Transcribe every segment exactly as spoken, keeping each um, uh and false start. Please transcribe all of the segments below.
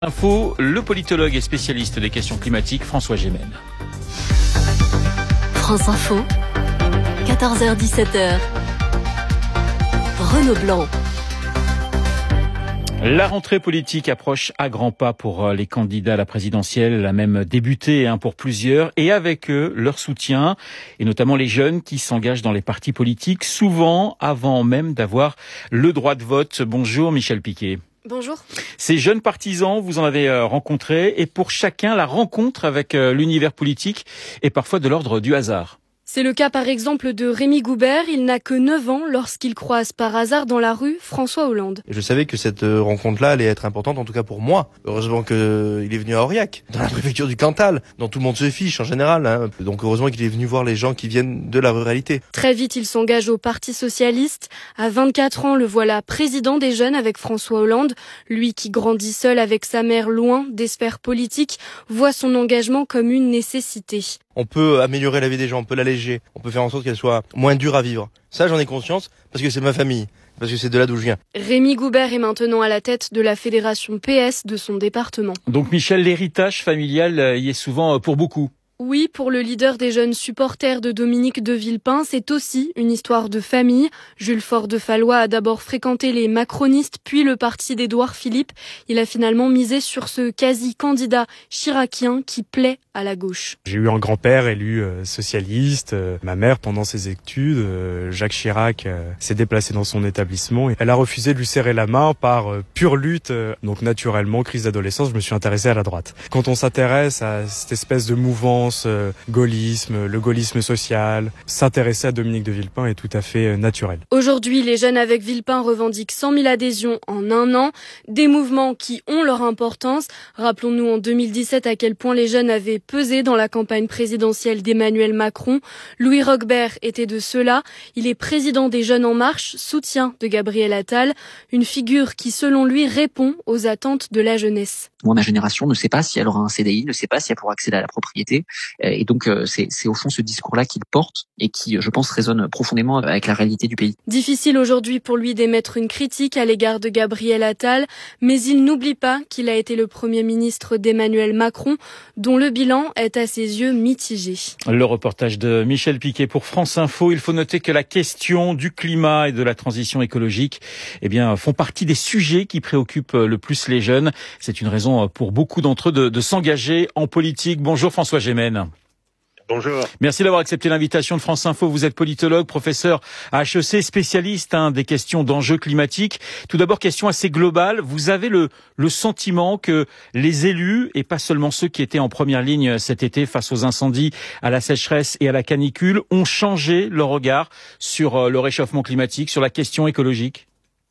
Info, le politologue et spécialiste des questions climatiques, François Gémen. France Info, quatorze heures dix-sept heures. Renaud Blanc. La rentrée politique approche à grands pas pour les candidats à la présidentielle. Elle a même débuté hein, pour plusieurs, et avec eux, leur soutien, et notamment les jeunes qui s'engagent dans les partis politiques, souvent avant même d'avoir le droit de vote. Bonjour Michel Piquet. Bonjour. Ces jeunes partisans, vous en avez euh, rencontré, et pour chacun, la rencontre avec euh, l'univers politique est parfois de l'ordre du hasard. C'est le cas par exemple de Rémi Goubert. Il n'a que neuf ans lorsqu'il croise par hasard dans la rue François Hollande. Je savais que cette rencontre-là allait être importante, en tout cas pour moi. Heureusement qu'il est venu à Aurillac, dans la préfecture du Cantal, dont tout le monde se fiche en général. Hein. Donc heureusement qu'il est venu voir les gens qui viennent de la ruralité. Très vite, il s'engage au Parti socialiste. À vingt-quatre ans, le voilà président des jeunes avec François Hollande. Lui qui grandit seul avec sa mère loin des sphères politiques, voit son engagement comme une nécessité. On peut améliorer la vie des gens, on peut l'alléger, on peut faire en sorte qu'elle soit moins dure à vivre. Ça, j'en ai conscience, parce que c'est ma famille, parce que c'est de là d'où je viens. Rémi Goubert est maintenant à la tête de la fédération P S de son département. Donc Michel, l'héritage familial y est souvent pour beaucoup. Oui, pour le leader des jeunes supporters de Dominique de Villepin, c'est aussi une histoire de famille. Jules Faure de Fallois a d'abord fréquenté les macronistes, puis le parti d'Édouard Philippe. Il a finalement misé sur ce quasi-candidat chiracien qui plaît à la gauche. J'ai eu un grand-père élu euh, socialiste. Euh, ma mère, pendant ses études, euh, Jacques Chirac, euh, s'est déplacé dans son établissement. Et elle a refusé de lui serrer la main par euh, pure lutte. Euh, donc naturellement, crise d'adolescence, je me suis intéressé à la droite. Quand on s'intéresse à cette espèce de mouvance, Euh, gaullisme, le gaullisme social, s'intéresser à Dominique de Villepin est tout à fait euh, naturel. Aujourd'hui, les jeunes avec Villepin revendiquent cent mille adhésions en un an, des mouvements qui ont leur importance. Rappelons-nous en deux mille dix-sept à quel point les jeunes avaient pesé dans la campagne présidentielle d'Emmanuel Macron. Louis Roquebert était de ceux-là. Il est président des Jeunes en Marche, soutien de Gabriel Attal, une figure qui, selon lui, répond aux attentes de la jeunesse. Moi, ma génération ne sait pas si elle aura un C D I, ne sait pas si elle pourra accéder à la propriété. Et donc, c'est, c'est au fond ce discours-là qu'il porte et qui, je pense, résonne profondément avec la réalité du pays. Difficile aujourd'hui pour lui d'émettre une critique à l'égard de Gabriel Attal, mais il n'oublie pas qu'il a été le Premier ministre d'Emmanuel Macron, dont le bilan est à ses yeux mitigé. Le reportage de Michel Piquet pour France Info. Il faut noter que la question du climat et de la transition écologique, eh bien, font partie des sujets qui préoccupent le plus les jeunes. C'est une raison pour beaucoup d'entre eux de, de s'engager en politique. Bonjour François Gémen. Bonjour. Merci d'avoir accepté l'invitation de France Info. Vous êtes politologue, professeur à H E C, spécialiste hein, des questions d'enjeux climatiques. Tout d'abord, question assez globale. Vous avez le, le sentiment que les élus, et pas seulement ceux qui étaient en première ligne cet été face aux incendies, à la sécheresse et à la canicule, ont changé leur regard sur le réchauffement climatique, sur la question écologique ?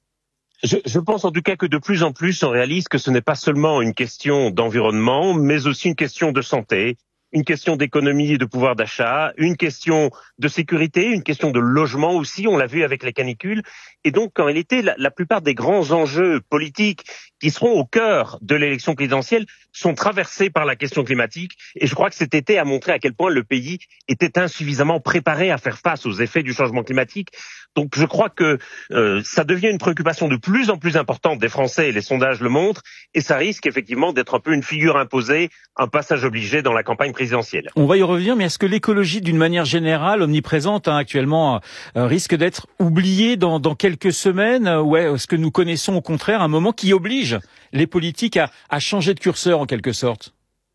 Je, je pense en tout cas que de plus en plus on réalise que ce n'est pas seulement une question d'environnement, mais aussi une question de santé, une question d'économie et de pouvoir d'achat, une question de sécurité, une question de logement aussi, on l'a vu avec les canicules. Et donc, en réalité, la, la plupart des grands enjeux politiques qui seront au cœur de l'élection présidentielle sont traversés par la question climatique. Et je crois que cet été a montré à quel point le pays était insuffisamment préparé à faire face aux effets du changement climatique. Donc, je crois que euh, ça devient une préoccupation de plus en plus importante des Français, et les sondages le montrent, et ça risque effectivement d'être un peu une figure imposée, un passage obligé dans la campagne présidentielle. On va y revenir, mais est-ce que l'écologie, d'une manière générale, omniprésente hein, actuellement, euh, risque d'être oubliée dans, dans quelques semaines, ou est-ce que nous connaissons au contraire un moment qui oblige les politiques à, à changer de curseur en quelque sorte ?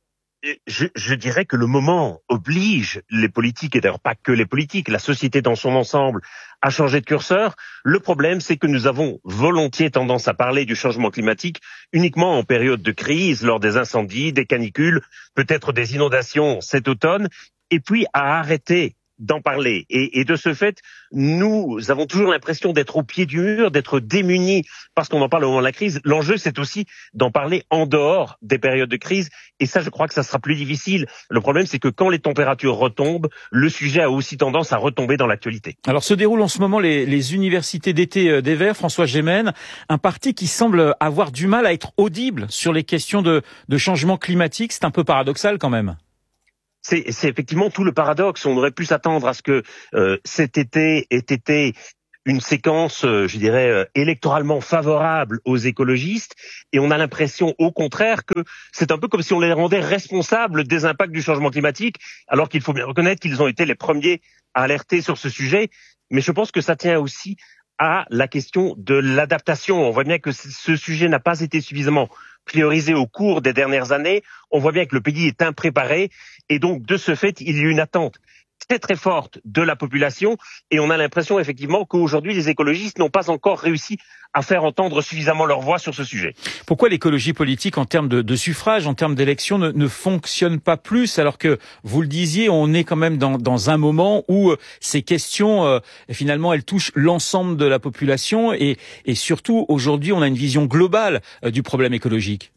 Je, je dirais que le moment oblige les politiques, et d'ailleurs pas que les politiques, la société dans son ensemble, à changer de curseur. Le problème, c'est que nous avons volontiers tendance à parler du changement climatique uniquement en période de crise, lors des incendies, des canicules, peut-être des inondations cet automne, et puis à arrêter d'en parler. Et, et de ce fait, nous avons toujours l'impression d'être au pied du mur, d'être démunis parce qu'on en parle au moment de la crise. L'enjeu, c'est aussi d'en parler en dehors des périodes de crise. Et ça, je crois que ça sera plus difficile. Le problème, c'est que quand les températures retombent, le sujet a aussi tendance à retomber dans l'actualité. Alors, se déroulent en ce moment les, les universités d'été des Verts. François Gémen, un parti qui semble avoir du mal à être audible sur les questions de, de changement climatique. C'est un peu paradoxal quand même. C'est, c'est effectivement tout le paradoxe. On aurait pu s'attendre à ce que euh, cet été ait été une séquence, euh, je dirais, euh, électoralement favorable aux écologistes, et on a l'impression, au contraire, que c'est un peu comme si on les rendait responsables des impacts du changement climatique, alors qu'il faut bien reconnaître qu'ils ont été les premiers à alerter sur ce sujet. Mais je pense que ça tient aussi à la question de l'adaptation. On voit bien que ce sujet n'a pas été suffisamment priorisé au cours des dernières années. On voit bien que le pays est impréparé, et donc, de ce fait, il y a une attente très très forte de la population, et on a l'impression effectivement qu'aujourd'hui les écologistes n'ont pas encore réussi à faire entendre suffisamment leur voix sur ce sujet. Pourquoi l'écologie politique en termes de, de suffrage, en termes d'élection ne, ne fonctionne pas plus, alors que, vous le disiez, on est quand même dans, dans un moment où euh, ces questions, euh, finalement, elles touchent l'ensemble de la population, et, et surtout aujourd'hui on a une vision globale euh, du problème écologique.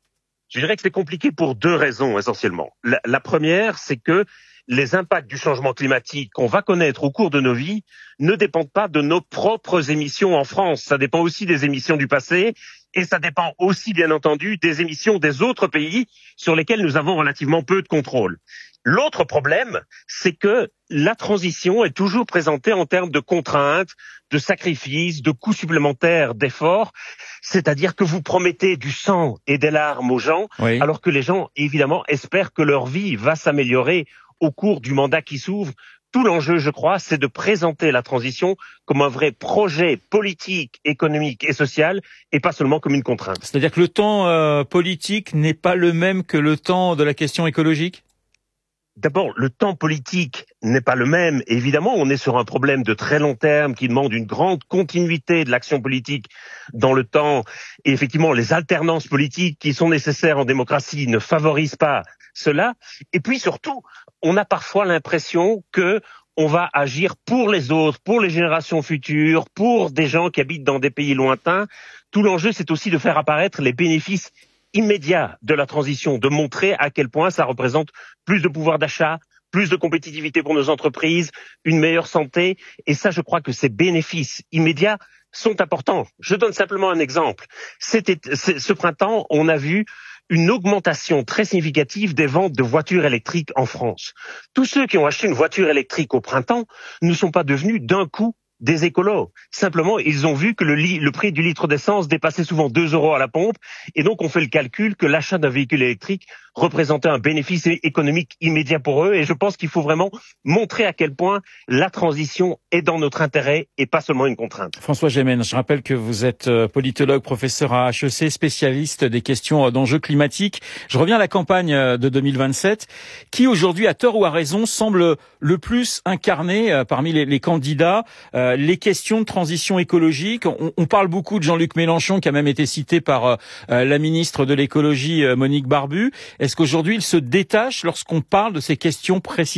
Je dirais que c'est compliqué pour deux raisons essentiellement. La, la première, c'est que les impacts du changement climatique qu'on va connaître au cours de nos vies ne dépendent pas de nos propres émissions en France. Ça dépend aussi des émissions du passé, et ça dépend aussi, bien entendu, des émissions des autres pays sur lesquels nous avons relativement peu de contrôle. L'autre problème, c'est que la transition est toujours présentée en termes de contraintes, de sacrifices, de coûts supplémentaires, d'efforts. C'est-à-dire que vous promettez du sang et des larmes aux gens, oui, alors que les gens, évidemment, espèrent que leur vie va s'améliorer au cours du mandat qui s'ouvre. Tout l'enjeu, je crois, c'est de présenter la transition comme un vrai projet politique, économique et social, et pas seulement comme une contrainte. C'est-à-dire que le temps euh, politique n'est pas le même que le temps de la question écologique ? D'abord, le temps politique n'est pas le même. Évidemment, on est sur un problème de très long terme qui demande une grande continuité de l'action politique dans le temps. Et effectivement, les alternances politiques qui sont nécessaires en démocratie ne favorisent pas cela. Et puis surtout, on a parfois l'impression que on va agir pour les autres, pour les générations futures, pour des gens qui habitent dans des pays lointains. Tout l'enjeu, c'est aussi de faire apparaître les bénéfices immédiat de la transition, de montrer à quel point ça représente plus de pouvoir d'achat, plus de compétitivité pour nos entreprises, une meilleure santé. Et ça, je crois que ces bénéfices immédiats sont importants. Je donne simplement un exemple. C'était, ce printemps, on a vu une augmentation très significative des ventes de voitures électriques en France. Tous ceux qui ont acheté une voiture électrique au printemps ne sont pas devenus d'un coup des écolos. Simplement, ils ont vu que le, li- le prix du litre d'essence dépassait souvent deux euros à la pompe, et donc on fait le calcul que l'achat d'un véhicule électrique représentait un bénéfice économique immédiat pour eux, et je pense qu'il faut vraiment montrer à quel point la transition est dans notre intérêt et pas seulement une contrainte. François Gémen, je rappelle que vous êtes politologue, professeur à H E C, spécialiste des questions d'enjeux climatiques. Je reviens à la campagne de deux mille vingt-sept, qui aujourd'hui, à tort ou à raison, semble le plus incarner parmi les, les candidats euh, les questions de transition écologique. On, on parle beaucoup de Jean-Luc Mélenchon, qui a même été cité par euh, la ministre de l'écologie, euh, Monique Barbu. Est-ce qu'aujourd'hui, il se détache lorsqu'on parle de ces questions précisément ?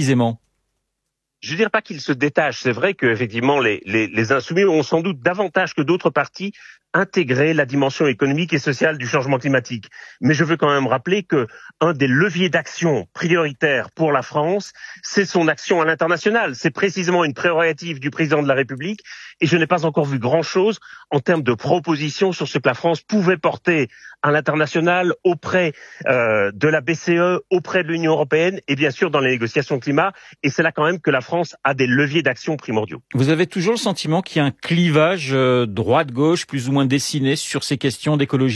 Je ne dirais pas qu'il se détache. C'est vrai qu'effectivement, les, les, les insoumis ont sans doute davantage que d'autres partis intégrer la dimension économique et sociale du changement climatique. Mais je veux quand même rappeler que un des leviers d'action prioritaires pour la France, c'est son action à l'international. C'est précisément une prérogative du président de la République, et je n'ai pas encore vu grand-chose en termes de propositions sur ce que la France pouvait porter à l'international auprès euh, de la B C E, auprès de l'Union européenne et bien sûr dans les négociations climat. Et c'est là quand même que la France a des leviers d'action primordiaux. Vous avez toujours le sentiment qu'il y a un clivage euh, droite-gauche plus ou moins dessiné sur ces questions d'écologie ?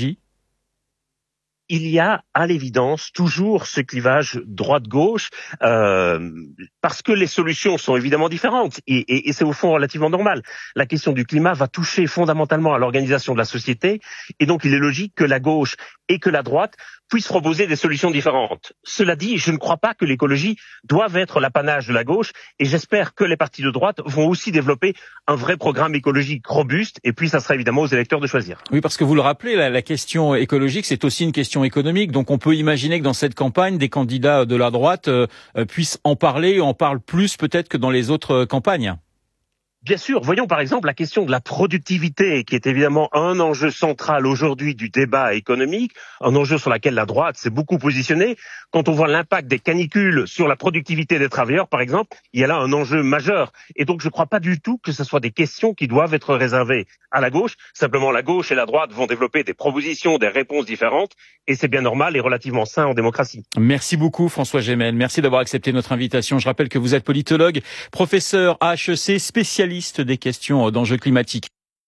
Il y a à l'évidence toujours ce clivage droite-gauche euh, parce que les solutions sont évidemment différentes et, et, et c'est au fond relativement normal. La question du climat va toucher fondamentalement à l'organisation de la société et donc il est logique que la gauche et que la droite puissent proposer des solutions différentes. Cela dit, je ne crois pas que l'écologie doive être l'apanage de la gauche et j'espère que les partis de droite vont aussi développer un vrai programme écologique robuste et puis ça sera évidemment aux électeurs de choisir. Oui, parce que vous le rappelez, la, la question écologique, c'est aussi une question économique. Donc on peut imaginer que dans cette campagne, des candidats de la droite euh, puissent en parler, en parlent plus peut-être que dans les autres campagnes. Bien sûr, voyons par exemple la question de la productivité, qui est évidemment un enjeu central aujourd'hui du débat économique, un enjeu sur lequel la droite s'est beaucoup positionnée. Quand on voit l'impact des canicules sur la productivité des travailleurs, par exemple, il y a là un enjeu majeur. Et donc je ne crois pas du tout que ce soit des questions qui doivent être réservées à la gauche. Simplement, la gauche et la droite vont développer des propositions, des réponses différentes, et c'est bien normal et relativement sain en démocratie. Merci beaucoup François Gémen, merci d'avoir accepté notre invitation. Je rappelle que vous êtes politologue, professeur à H E C, spécialiste spécialiste des questions d'enjeux climatiques.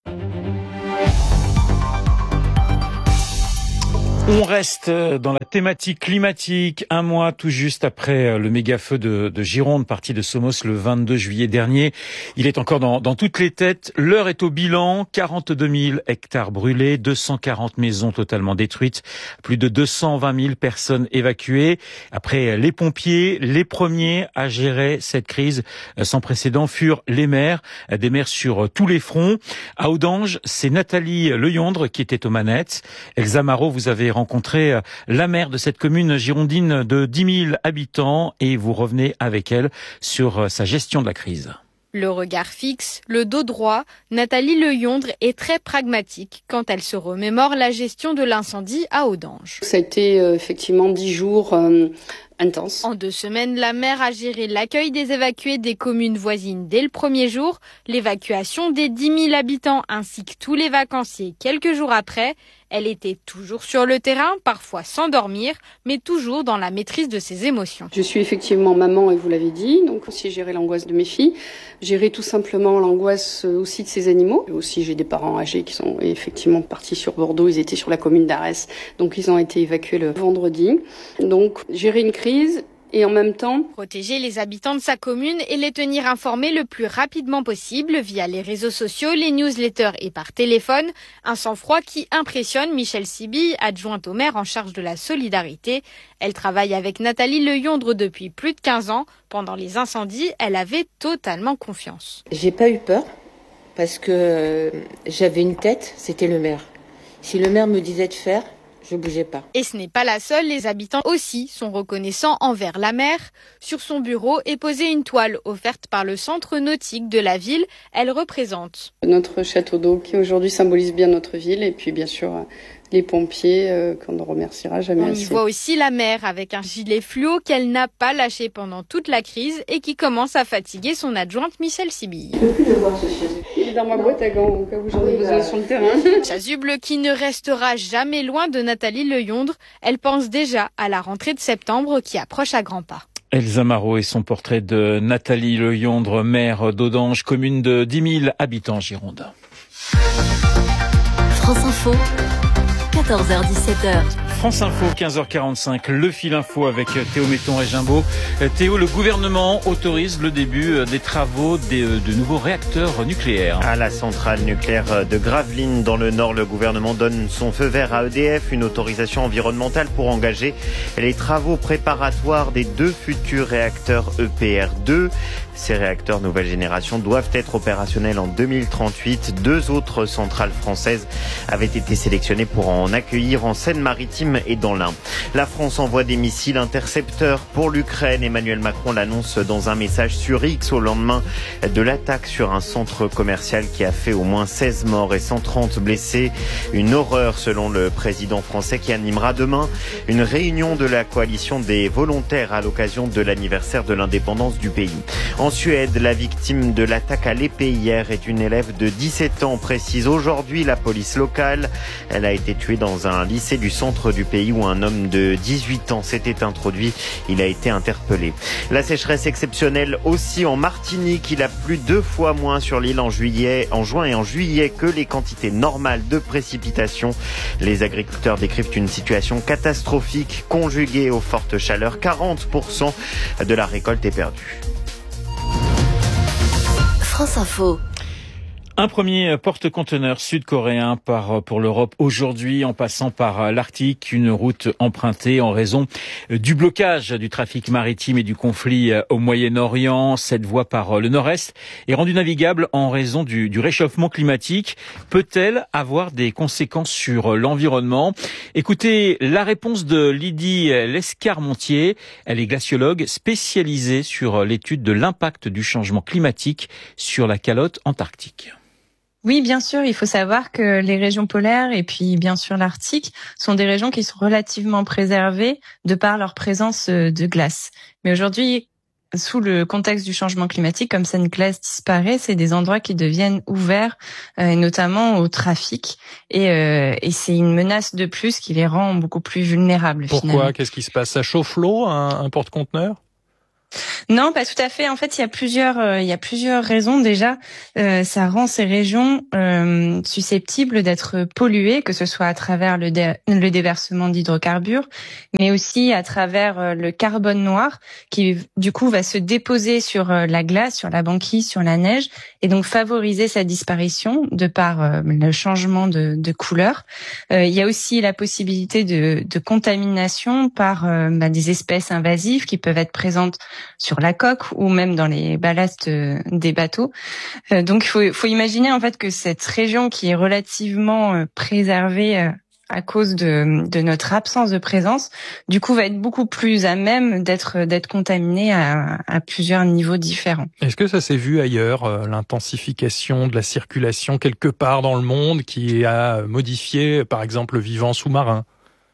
On reste dans la thématique climatique, un mois tout juste après le méga-feu de, de Gironde, parti de Somos le vingt-deux juillet dernier. Il est encore dans, dans toutes les têtes. L'heure est au bilan, quarante-deux mille hectares brûlés, deux cent quarante maisons totalement détruites, plus de deux cent vingt mille personnes évacuées. Après les pompiers, les premiers à gérer cette crise sans précédent furent les maires, des maires sur tous les fronts. À Audange, c'est Nathalie Leyondre qui était aux manettes. Elsa Marot, vous avez rencontré la maire de cette commune girondine de dix mille habitants et vous revenez avec elle sur sa gestion de la crise. Le regard fixe, le dos droit, Nathalie Leyondre est très pragmatique quand elle se remémore la gestion de l'incendie à Audange. Ça a été euh, effectivement dix jours euh, intenses. En deux semaines, la maire a géré l'accueil des évacués des communes voisines dès le premier jour, l'évacuation des dix mille habitants ainsi que tous les vacanciers quelques jours après. Elle était toujours sur le terrain, parfois sans dormir, mais toujours dans la maîtrise de ses émotions. Je suis effectivement maman et vous l'avez dit, donc aussi gérer l'angoisse de mes filles, gérer tout simplement l'angoisse aussi de ces animaux. Et aussi j'ai des parents âgés qui sont effectivement partis sur Bordeaux, ils étaient sur la commune d'Arès, donc ils ont été évacués le vendredi. Donc gérer une crise et en même temps protéger les habitants de sa commune et les tenir informés le plus rapidement possible via les réseaux sociaux, les newsletters et par téléphone. Un sang-froid qui impressionne Michèle Siby, adjointe au maire en charge de la solidarité. Elle travaille avec Nathalie Leyondre depuis plus de quinze ans. Pendant les incendies, elle avait totalement confiance. J'ai pas eu peur parce que j'avais une tête, c'était le maire. Si le maire me disait de faire, je bougeais pas. Et ce n'est pas la seule, les habitants aussi sont reconnaissants envers la maire. Sur son bureau est posée une toile offerte par le centre nautique de la ville. Elle représente notre château d'eau qui aujourd'hui symbolise bien notre ville et puis bien sûr les pompiers euh, qu'on ne remerciera jamais On assez. y voit aussi la maire avec un gilet fluo qu'elle n'a pas lâché pendant toute la crise et qui commence à fatiguer son adjointe Michèle Siby. Je peux plus le voir ce chasuble. Il est dans ma boîte à gants au cas où j'en ai besoin sur le terrain. Chasuble qui ne restera jamais loin de Nathalie Leyondre. Elle pense déjà à la rentrée de septembre qui approche à grands pas. Elsa Marot et son portrait de Nathalie Leyondre, maire d'Audange, commune de dix mille habitants en Gironde. France Info, quatorze heures dix-sept heures. France Info, quinze heures quarante-cinq, le fil info avec Théo Metton et Jimbo. Théo, le gouvernement autorise le début des travaux des, de nouveaux réacteurs nucléaires. À la centrale nucléaire de Gravelines, dans le Nord, le gouvernement donne son feu vert à E D F, une autorisation environnementale pour engager les travaux préparatoires des deux futurs réacteurs E P R deux. Ces réacteurs nouvelle génération doivent être opérationnels en deux mille trente-huit. Deux autres centrales françaises avaient été sélectionnées pour en accueillir en Seine-Maritime et dans l'Ain. La France envoie des missiles intercepteurs pour l'Ukraine. Emmanuel Macron l'annonce dans un message sur X au lendemain de l'attaque sur un centre commercial qui a fait au moins seize morts et cent trente blessés. Une horreur selon le président français qui animera demain une réunion de la coalition des volontaires à l'occasion de l'anniversaire de l'indépendance du pays. En Suède, la victime de l'attaque à l'épée hier est une élève de dix-sept ans, précise aujourd'hui la police locale. Elle a été tuée dans un lycée du centre du pays où un homme de dix-huit ans s'était introduit. Il a été interpellé. La sécheresse exceptionnelle aussi en Martinique. Il a plu deux fois moins sur l'île en juillet, en juin et en juillet que les quantités normales de précipitations. Les agriculteurs décrivent une situation catastrophique conjuguée aux fortes chaleurs. quarante pour cent de la récolte est perdue. France Info. Un premier porte-conteneur sud-coréen part pour l'Europe aujourd'hui en passant par l'Arctique, une route empruntée en raison du blocage du trafic maritime et du conflit au Moyen-Orient. Cette voie par le nord-est est rendue navigable en raison du, du réchauffement climatique. Peut-elle avoir des conséquences sur l'environnement? Écoutez la réponse de Lydie Lescarmontier. Elle est glaciologue spécialisée sur l'étude de l'impact du changement climatique sur la calotte antarctique. Oui, bien sûr, il faut savoir que les régions polaires et puis bien sûr l'Arctique sont des régions qui sont relativement préservées de par leur présence de glace. Mais aujourd'hui, sous le contexte du changement climatique, comme cette glace disparaît, c'est des endroits qui deviennent ouverts, euh, notamment au trafic. Et, euh, et c'est une menace de plus qui les rend beaucoup plus vulnérables. Pourquoi? Finalement. Qu'est-ce qui se passe? Ça chauffe l'eau, un, un porte-conteneur? Non, pas tout à fait. En fait, il y a plusieurs, euh, il y a plusieurs raisons. Déjà, euh, ça rend ces régions euh, susceptibles d'être polluées, que ce soit à travers le, dé- le déversement d'hydrocarbures, mais aussi à travers euh, le carbone noir, qui du coup va se déposer sur euh, la glace, sur la banquise, sur la neige, et donc favoriser sa disparition de par euh, le changement de, de couleur. Euh, il y a aussi la possibilité de, de contamination par euh, bah, des espèces invasives qui peuvent être présentes sur la coque ou même dans les ballasts des bateaux. Euh, donc il faut, faut imaginer en fait que cette région qui est relativement euh, préservée euh, à cause de, de notre absence de présence, du coup va être beaucoup plus à même d'être d'être contaminée à, à plusieurs niveaux différents. Est-ce que ça s'est vu ailleurs, euh, l'intensification de la circulation quelque part dans le monde qui a modifié par exemple le vivant sous-marin ?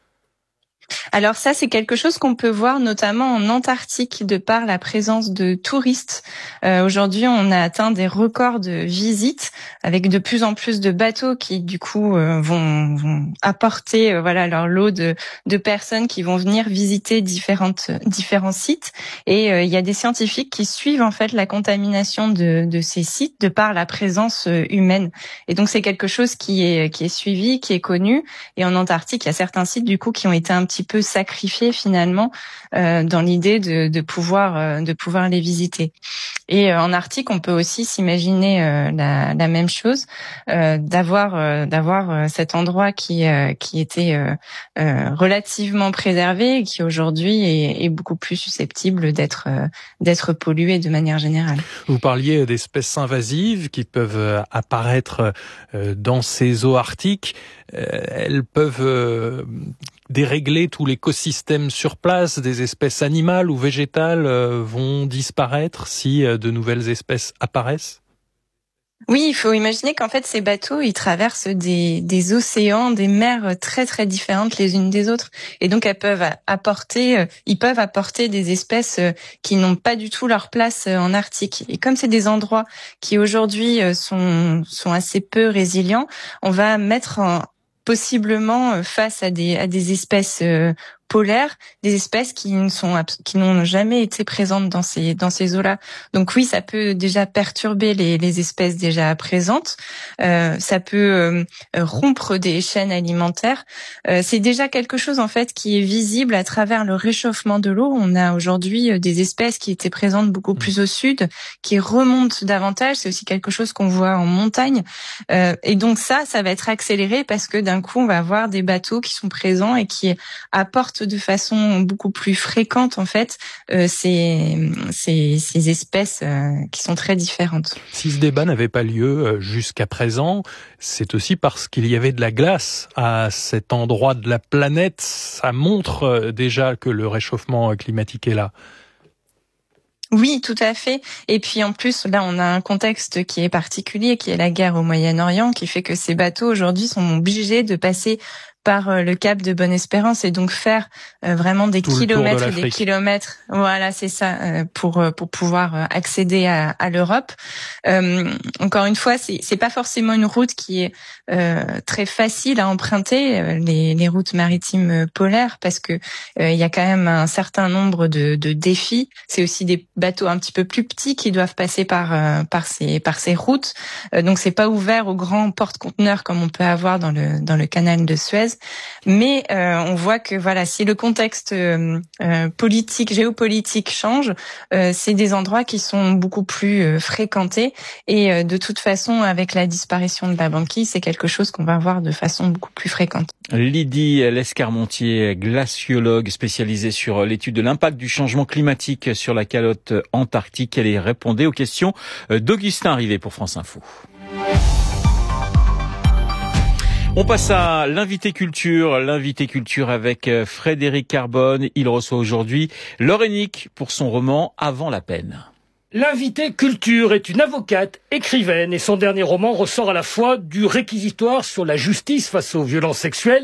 Alors ça, c'est quelque chose qu'on peut voir notamment en Antarctique de par la présence de touristes. Euh, aujourd'hui, on a atteint des records de visites avec de plus en plus de bateaux qui, du coup, euh, vont, vont apporter euh, voilà leur lot de, de personnes qui vont venir visiter différentes différents sites. Et euh, il y a des scientifiques qui suivent en fait la contamination de, de ces sites de par la présence euh, humaine. Et donc c'est quelque chose qui est qui est suivi, qui est connu. Et en Antarctique, il y a certains sites du coup qui ont été un petit peu sacrifiés finalement euh, dans l'idée de, de pouvoir euh, de pouvoir les visiter. Et euh, en Arctique, on peut aussi s'imaginer euh, la, la même chose, euh, d'avoir euh, d'avoir euh, cet endroit qui euh, qui était euh, euh, relativement préservé et qui aujourd'hui est, est beaucoup plus susceptible d'être euh, d'être pollué de manière générale. Vous parliez d'espèces invasives qui peuvent apparaître euh, dans ces eaux arctiques. Euh, elles peuvent euh, dérégler tout l'écosystème sur place. Des espèces animales ou végétales euh, vont disparaître si euh, de nouvelles espèces apparaissent. Oui, il faut imaginer qu'en fait ces bateaux, ils traversent des, des océans, des mers très très différentes les unes des autres, et donc elles peuvent apporter, ils peuvent apporter des espèces qui n'ont pas du tout leur place en Arctique. Et comme c'est des endroits qui aujourd'hui sont sont assez peu résilients, on va mettre en, possiblement face à des à des espèces euh, polaires, des espèces qui ne sont qui n'ont jamais été présentes dans ces dans ces eaux-là. Donc oui, ça peut déjà perturber les les espèces déjà présentes. Euh, ça peut euh, rompre des chaînes alimentaires. Euh, c'est déjà quelque chose en fait qui est visible à travers le réchauffement de l'eau. On a aujourd'hui des espèces qui étaient présentes beaucoup plus au sud, qui remontent davantage. C'est aussi quelque chose qu'on voit en montagne. Euh, et donc ça, ça va être accéléré parce que d'un coup, on va avoir des bateaux qui sont présents et qui apportent de façon beaucoup plus fréquente en fait euh, ces, ces, ces espèces euh, qui sont très différentes. Si ce débat n'avait pas lieu jusqu'à présent, c'est aussi parce qu'il y avait de la glace à cet endroit de la planète. Ça montre déjà que le réchauffement climatique est là. Oui, tout à fait. Et puis en plus, là, on a un contexte qui est particulier, qui est la guerre au Moyen-Orient, qui fait que ces bateaux aujourd'hui sont obligés de passer par le cap de Bonne-Espérance et donc faire euh, vraiment des Tout kilomètres de et des kilomètres. Voilà, c'est ça, euh, pour pour pouvoir accéder à, à l'Europe. Euh, encore une fois, c'est c'est pas forcément une route qui est euh, très facile à emprunter, les les routes maritimes polaires, parce que euh, il y a quand même un certain nombre de de défis. C'est aussi des bateaux un petit peu plus petits qui doivent passer par euh, par ces par ces routes. Euh, donc c'est pas ouvert aux grands porte-conteneurs comme on peut avoir dans le dans le canal de Suez. Mais euh, on voit que voilà, si le contexte euh, politique, géopolitique change, euh, c'est des endroits qui sont beaucoup plus euh, fréquentés. Et euh, de toute façon, avec la disparition de la banquise, c'est quelque chose qu'on va voir de façon beaucoup plus fréquente. Lydie Lescarmontier, glaciologue spécialisée sur l'étude de l'impact du changement climatique sur la calotte antarctique. Elle répondait aux questions d'Augustin Rivet pour France Info. On passe à l'invité culture, l'invité culture avec Frédéric Carbone. Il reçoit aujourd'hui Laure Hennick pour son roman Avant la peine. L'invité culture est une avocate, écrivaine, et son dernier roman ressort à la fois du réquisitoire sur la justice face aux violences sexuelles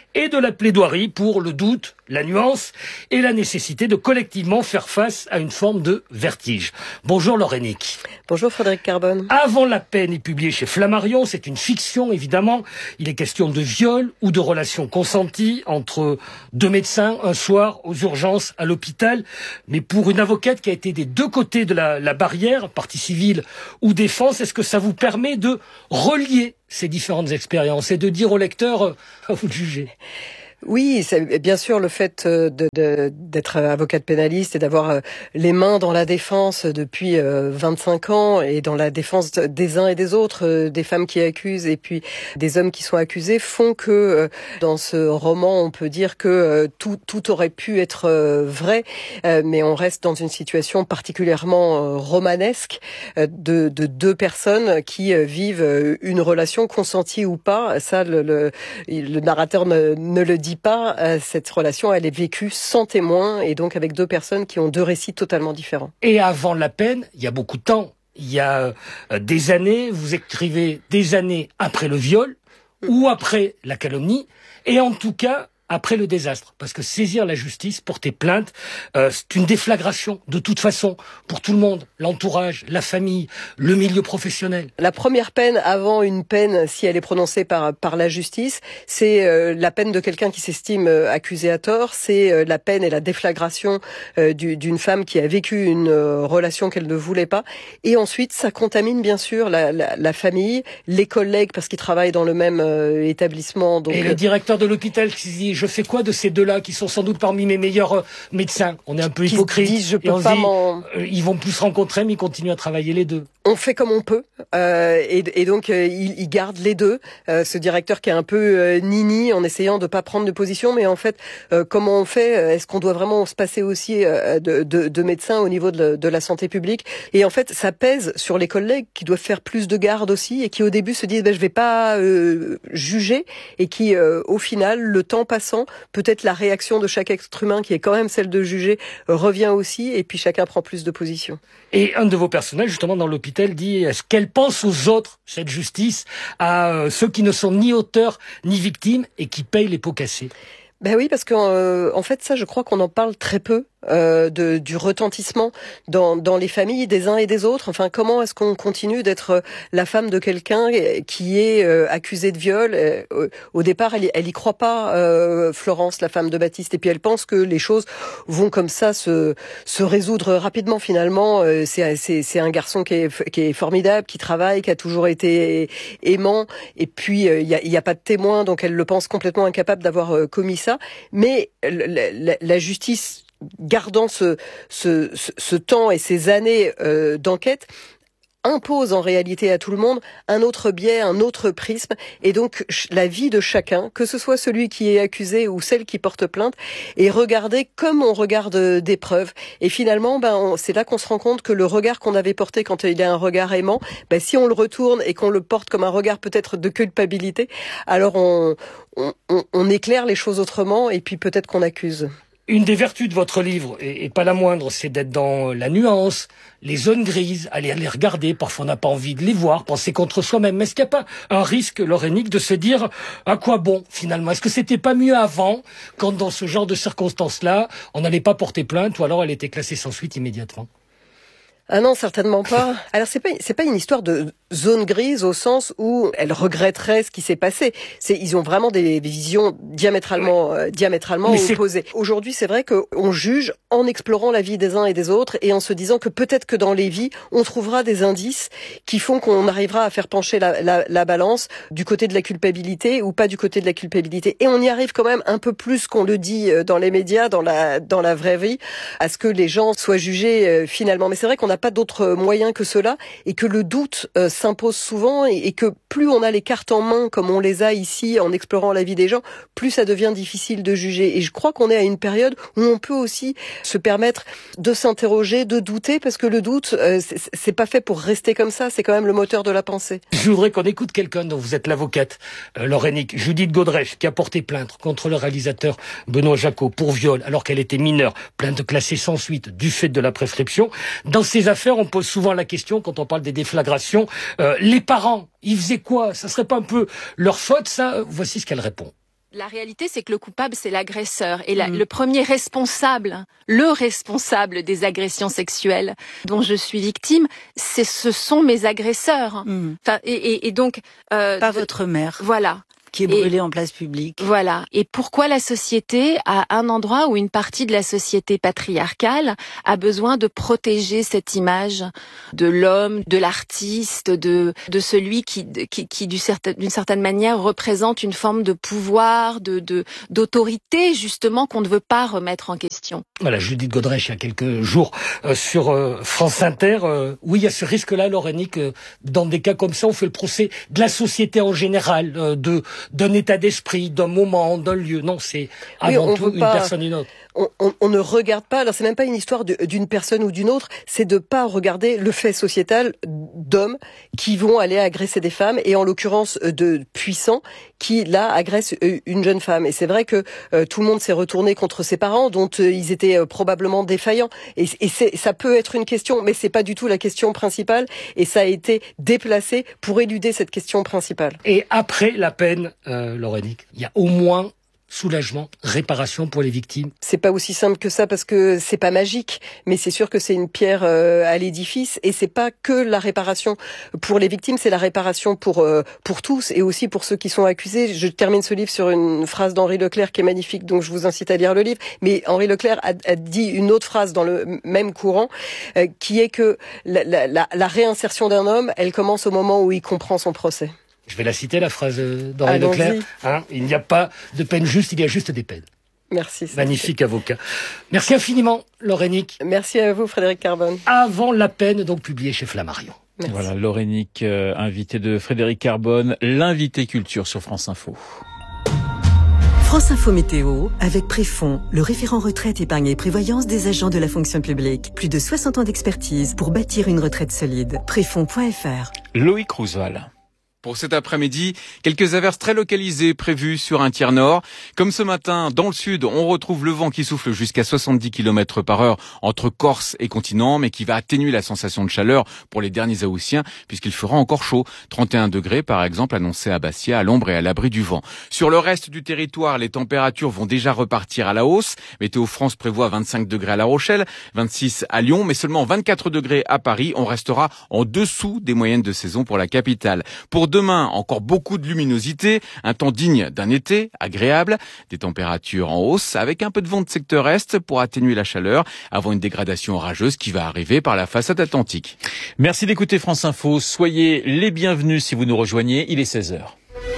et de la plaidoirie pour le doute, la nuance et la nécessité de collectivement faire face à une forme de vertige. Bonjour Laure Hennick. Bonjour Frédéric Carbone. Avant la peine est publié chez Flammarion, c'est une fiction évidemment. Il est question de viol ou de relations consenties entre deux médecins un soir aux urgences à l'hôpital. Mais pour une avocate qui a été des deux côtés de la, la barrière, partie civile ou défense, est-ce que ça vous permet de relier ces différentes expériences et de dire au lecteur, euh, à vous de juger? Oui, c'est bien sûr le fait de, de, d'être avocate pénaliste et d'avoir les mains dans la défense depuis vingt-cinq ans et dans la défense des uns et des autres, des femmes qui accusent et puis des hommes qui sont accusés, font que dans ce roman, on peut dire que tout, tout aurait pu être vrai, mais on reste dans une situation particulièrement romanesque de, de deux personnes qui vivent une relation consentie ou pas. Ça, le, le, le narrateur ne, ne le dit pas, cette relation, elle est vécue sans témoin et donc avec deux personnes qui ont deux récits totalement différents. Et avant la peine, il y a beaucoup de temps. Il y a des années, vous écrivez des années après le viol mmh. ou après la calomnie et en tout cas après le désastre. Parce que saisir la justice, porter plainte, euh, c'est une déflagration de toute façon pour tout le monde, l'entourage, la famille, le milieu professionnel. La première peine avant une peine, si elle est prononcée par par la justice, c'est euh, la peine de quelqu'un qui s'estime euh, accusé à tort, c'est euh, la peine et la déflagration euh, du, d'une femme qui a vécu une euh, relation qu'elle ne voulait pas. Et ensuite, ça contamine bien sûr la, la, la famille, les collègues parce qu'ils travaillent dans le même euh, établissement. Donc, et le directeur de l'hôpital qui se dit je fais quoi de ces deux-là qui sont sans doute parmi mes meilleurs euh, médecins? On est un peu hypocrite. Qui se disent, je peux et on pas dit, m'en... euh, ils vont plus se rencontrer, mais ils continuent à travailler les deux. On fait comme on peut, euh, et, et donc euh, il, il garde les deux. Euh, ce directeur qui est un peu euh, nini en essayant de pas prendre de position, mais en fait, euh, comment on fait? Est-ce qu'on doit vraiment se passer aussi euh, de, de, de médecins au niveau de, de la santé publique? Et en fait, ça pèse sur les collègues qui doivent faire plus de garde aussi, et qui au début se disent ben, je vais pas euh, juger, et qui euh, au final, le temps passant, peut-être la réaction de chaque être humain, qui est quand même celle de juger, euh, revient aussi, et puis chacun prend plus de position. Et un de vos personnages, justement, dans l'hôpital, dit est-ce qu'elle pense aux autres, cette justice, à euh, ceux qui ne sont ni auteurs ni victimes et qui payent les pots cassés? Ben oui, parce qu'en euh, en fait, ça, je crois qu'on en parle très peu. Euh, de, du retentissement dans, dans les familles des uns et des autres. Enfin, comment est-ce qu'on continue d'être la femme de quelqu'un qui est euh, accusé de viol? euh, Au départ, elle, elle y croit pas, euh, Florence, la femme de Baptiste, et puis elle pense que les choses vont comme ça se, se résoudre rapidement. Finalement, euh, c'est, c'est, c'est un garçon qui est, qui est formidable, qui travaille, qui a toujours été aimant, et puis il euh, y, a, y a pas de témoin, donc elle le pense complètement incapable d'avoir euh, commis ça. Mais la, la, la justice, gardant ce, ce, ce, ce temps et ces années euh, d'enquête, impose en réalité à tout le monde un autre biais, un autre prisme, et donc la vie de chacun, que ce soit celui qui est accusé ou celle qui porte plainte, est regardée comme on regarde des preuves. Et finalement, ben, on, c'est là qu'on se rend compte que le regard qu'on avait porté quand il y a un regard aimant, ben, si on le retourne et qu'on le porte comme un regard peut-être de culpabilité, alors on, on, on, on éclaire les choses autrement, et puis peut-être qu'on accuse. Une des vertus de votre livre, et, et pas la moindre, c'est d'être dans la nuance, les zones grises, aller les regarder. Parfois, on n'a pas envie de les voir, penser contre soi-même. Mais est-ce qu'il n'y a pas un risque, Laure Hennick, de se dire à quoi bon, finalement? Est-ce que c'était pas mieux avant, quand dans ce genre de circonstances-là, on n'allait pas porter plainte, ou alors elle était classée sans suite immédiatement? Ah non, certainement pas. Alors c'est pas c'est pas une histoire de zone grise au sens où elle regretterait ce qui s'est passé. C'est ils ont vraiment des visions diamétralement euh, diamétralement Mais opposées. C'est... Aujourd'hui, c'est vrai que on juge en explorant la vie des uns et des autres et en se disant que peut-être que dans les vies, on trouvera des indices qui font qu'on arrivera à faire pencher la, la, la balance du côté de la culpabilité ou pas du côté de la culpabilité. Et on y arrive quand même un peu plus qu'on le dit dans les médias, dans la dans la vraie vie, à ce que les gens soient jugés euh, finalement. Mais c'est vrai qu'on n'a pas d'autres moyens que cela et que le doute euh, s'impose souvent et, et que plus on a les cartes en main comme on les a ici en explorant la vie des gens, plus ça devient difficile de juger. Et je crois qu'on est à une période où on peut aussi se permettre de s'interroger, de douter, parce que le doute, euh, c'est, c'est pas fait pour rester comme ça, c'est quand même le moteur de la pensée. Je voudrais qu'on écoute quelqu'un dont vous êtes l'avocate, euh, Laure Hennick, Judith Godrèche, qui a porté plainte contre le réalisateur Benoît Jacot pour viol alors qu'elle était mineure, plainte classée sans suite du fait de la prescription. Dans ces affaires, on pose souvent la question, quand on parle des déflagrations, euh, les parents, ils faisaient quoi? Ça serait pas un peu leur faute, ça? Voici ce qu'elle répond. La réalité, c'est que le coupable, c'est l'agresseur. Et la, mmh. le premier responsable, le responsable des agressions sexuelles dont je suis victime, c'est, ce sont mes agresseurs. Mmh. Enfin, et, et, et donc... Euh, Pas de, votre mère. Voilà. Qui est brûlée et, en place publique. Voilà. Et pourquoi la société, à un endroit où une partie de la société patriarcale a besoin de protéger cette image de l'homme, de l'artiste, de de celui qui qui, qui d'une certaine, d'une certaine manière représente une forme de pouvoir, de de d'autorité justement qu'on ne veut pas remettre en question. Voilà, Judith Godrèche, il y a quelques jours euh, sur euh, France Inter, euh, oui, il y a ce risque-là, Laurenique, euh, dans des cas comme ça, on fait le procès de la société en général, euh, de d'un état d'esprit, d'un moment, d'un lieu. Non, c'est avant oui, tout une pas, personne et une autre. On, on, on ne regarde pas, alors c'est même pas une histoire de, d'une personne ou d'une autre, c'est de pas regarder le fait sociétal d'hommes qui vont aller agresser des femmes, et en l'occurrence de puissants qui, là, agressent une jeune femme. Et c'est vrai que euh, tout le monde s'est retourné contre ses parents, dont euh, ils étaient euh, probablement défaillants. Et, et c'est, ça peut être une question, mais c'est pas du tout la question principale, et ça a été déplacé pour éluder cette question principale. Et après la peine, euh, Laurenique, il y a au moins soulagement, réparation pour les victimes. C'est pas aussi simple que ça parce que c'est pas magique, mais c'est sûr que c'est une pierre euh, à l'édifice, et c'est pas que la réparation pour les victimes, c'est la réparation pour euh, pour tous et aussi pour ceux qui sont accusés. Je termine ce livre sur une phrase d'Henri Leclerc qui est magnifique, donc je vous incite à lire le livre. Mais Henri Leclerc a, a dit une autre phrase dans le même courant, euh, qui est que la, la, la, la réinsertion d'un homme, elle commence au moment où il comprend son procès. Je vais la citer, la phrase d'Henri Leclerc. Hein, il n'y a pas de peine juste, il y a juste des peines. Merci. Magnifique avocat. Merci infiniment, Laurenique. Merci à vous, Frédéric Carbone. Avant la peine, donc publié chez Flammarion. Merci. Voilà, Laurenique, euh, invité de Frédéric Carbone, l'invité culture sur France Info. France Info Météo, avec Préfond, le référent retraite, épargne et prévoyance des agents de la fonction publique. Plus de soixante ans d'expertise pour bâtir une retraite solide. Préfond point F R. Loïc Roosevelt. Pour cet après-midi, quelques averses très localisées prévues sur un tiers nord. Comme ce matin, dans le sud, on retrouve le vent qui souffle jusqu'à soixante-dix kilomètres par heure entre Corse et continent, mais qui va atténuer la sensation de chaleur pour les derniers Haussiens, puisqu'il fera encore chaud. trente et un degrés, par exemple, annoncé à Bastia, à l'ombre et à l'abri du vent. Sur le reste du territoire, les températures vont déjà repartir à la hausse. Météo France prévoit vingt-cinq degrés à La Rochelle, vingt-six à Lyon, mais seulement vingt-quatre degrés à Paris. On restera en dessous des moyennes de saison pour la capitale. Pour demain, encore beaucoup de luminosité, un temps digne d'un été, agréable, des températures en hausse, avec un peu de vent de secteur est pour atténuer la chaleur, avant une dégradation orageuse qui va arriver par la façade atlantique. Merci d'écouter France Info, soyez les bienvenus si vous nous rejoignez, il est seize heures.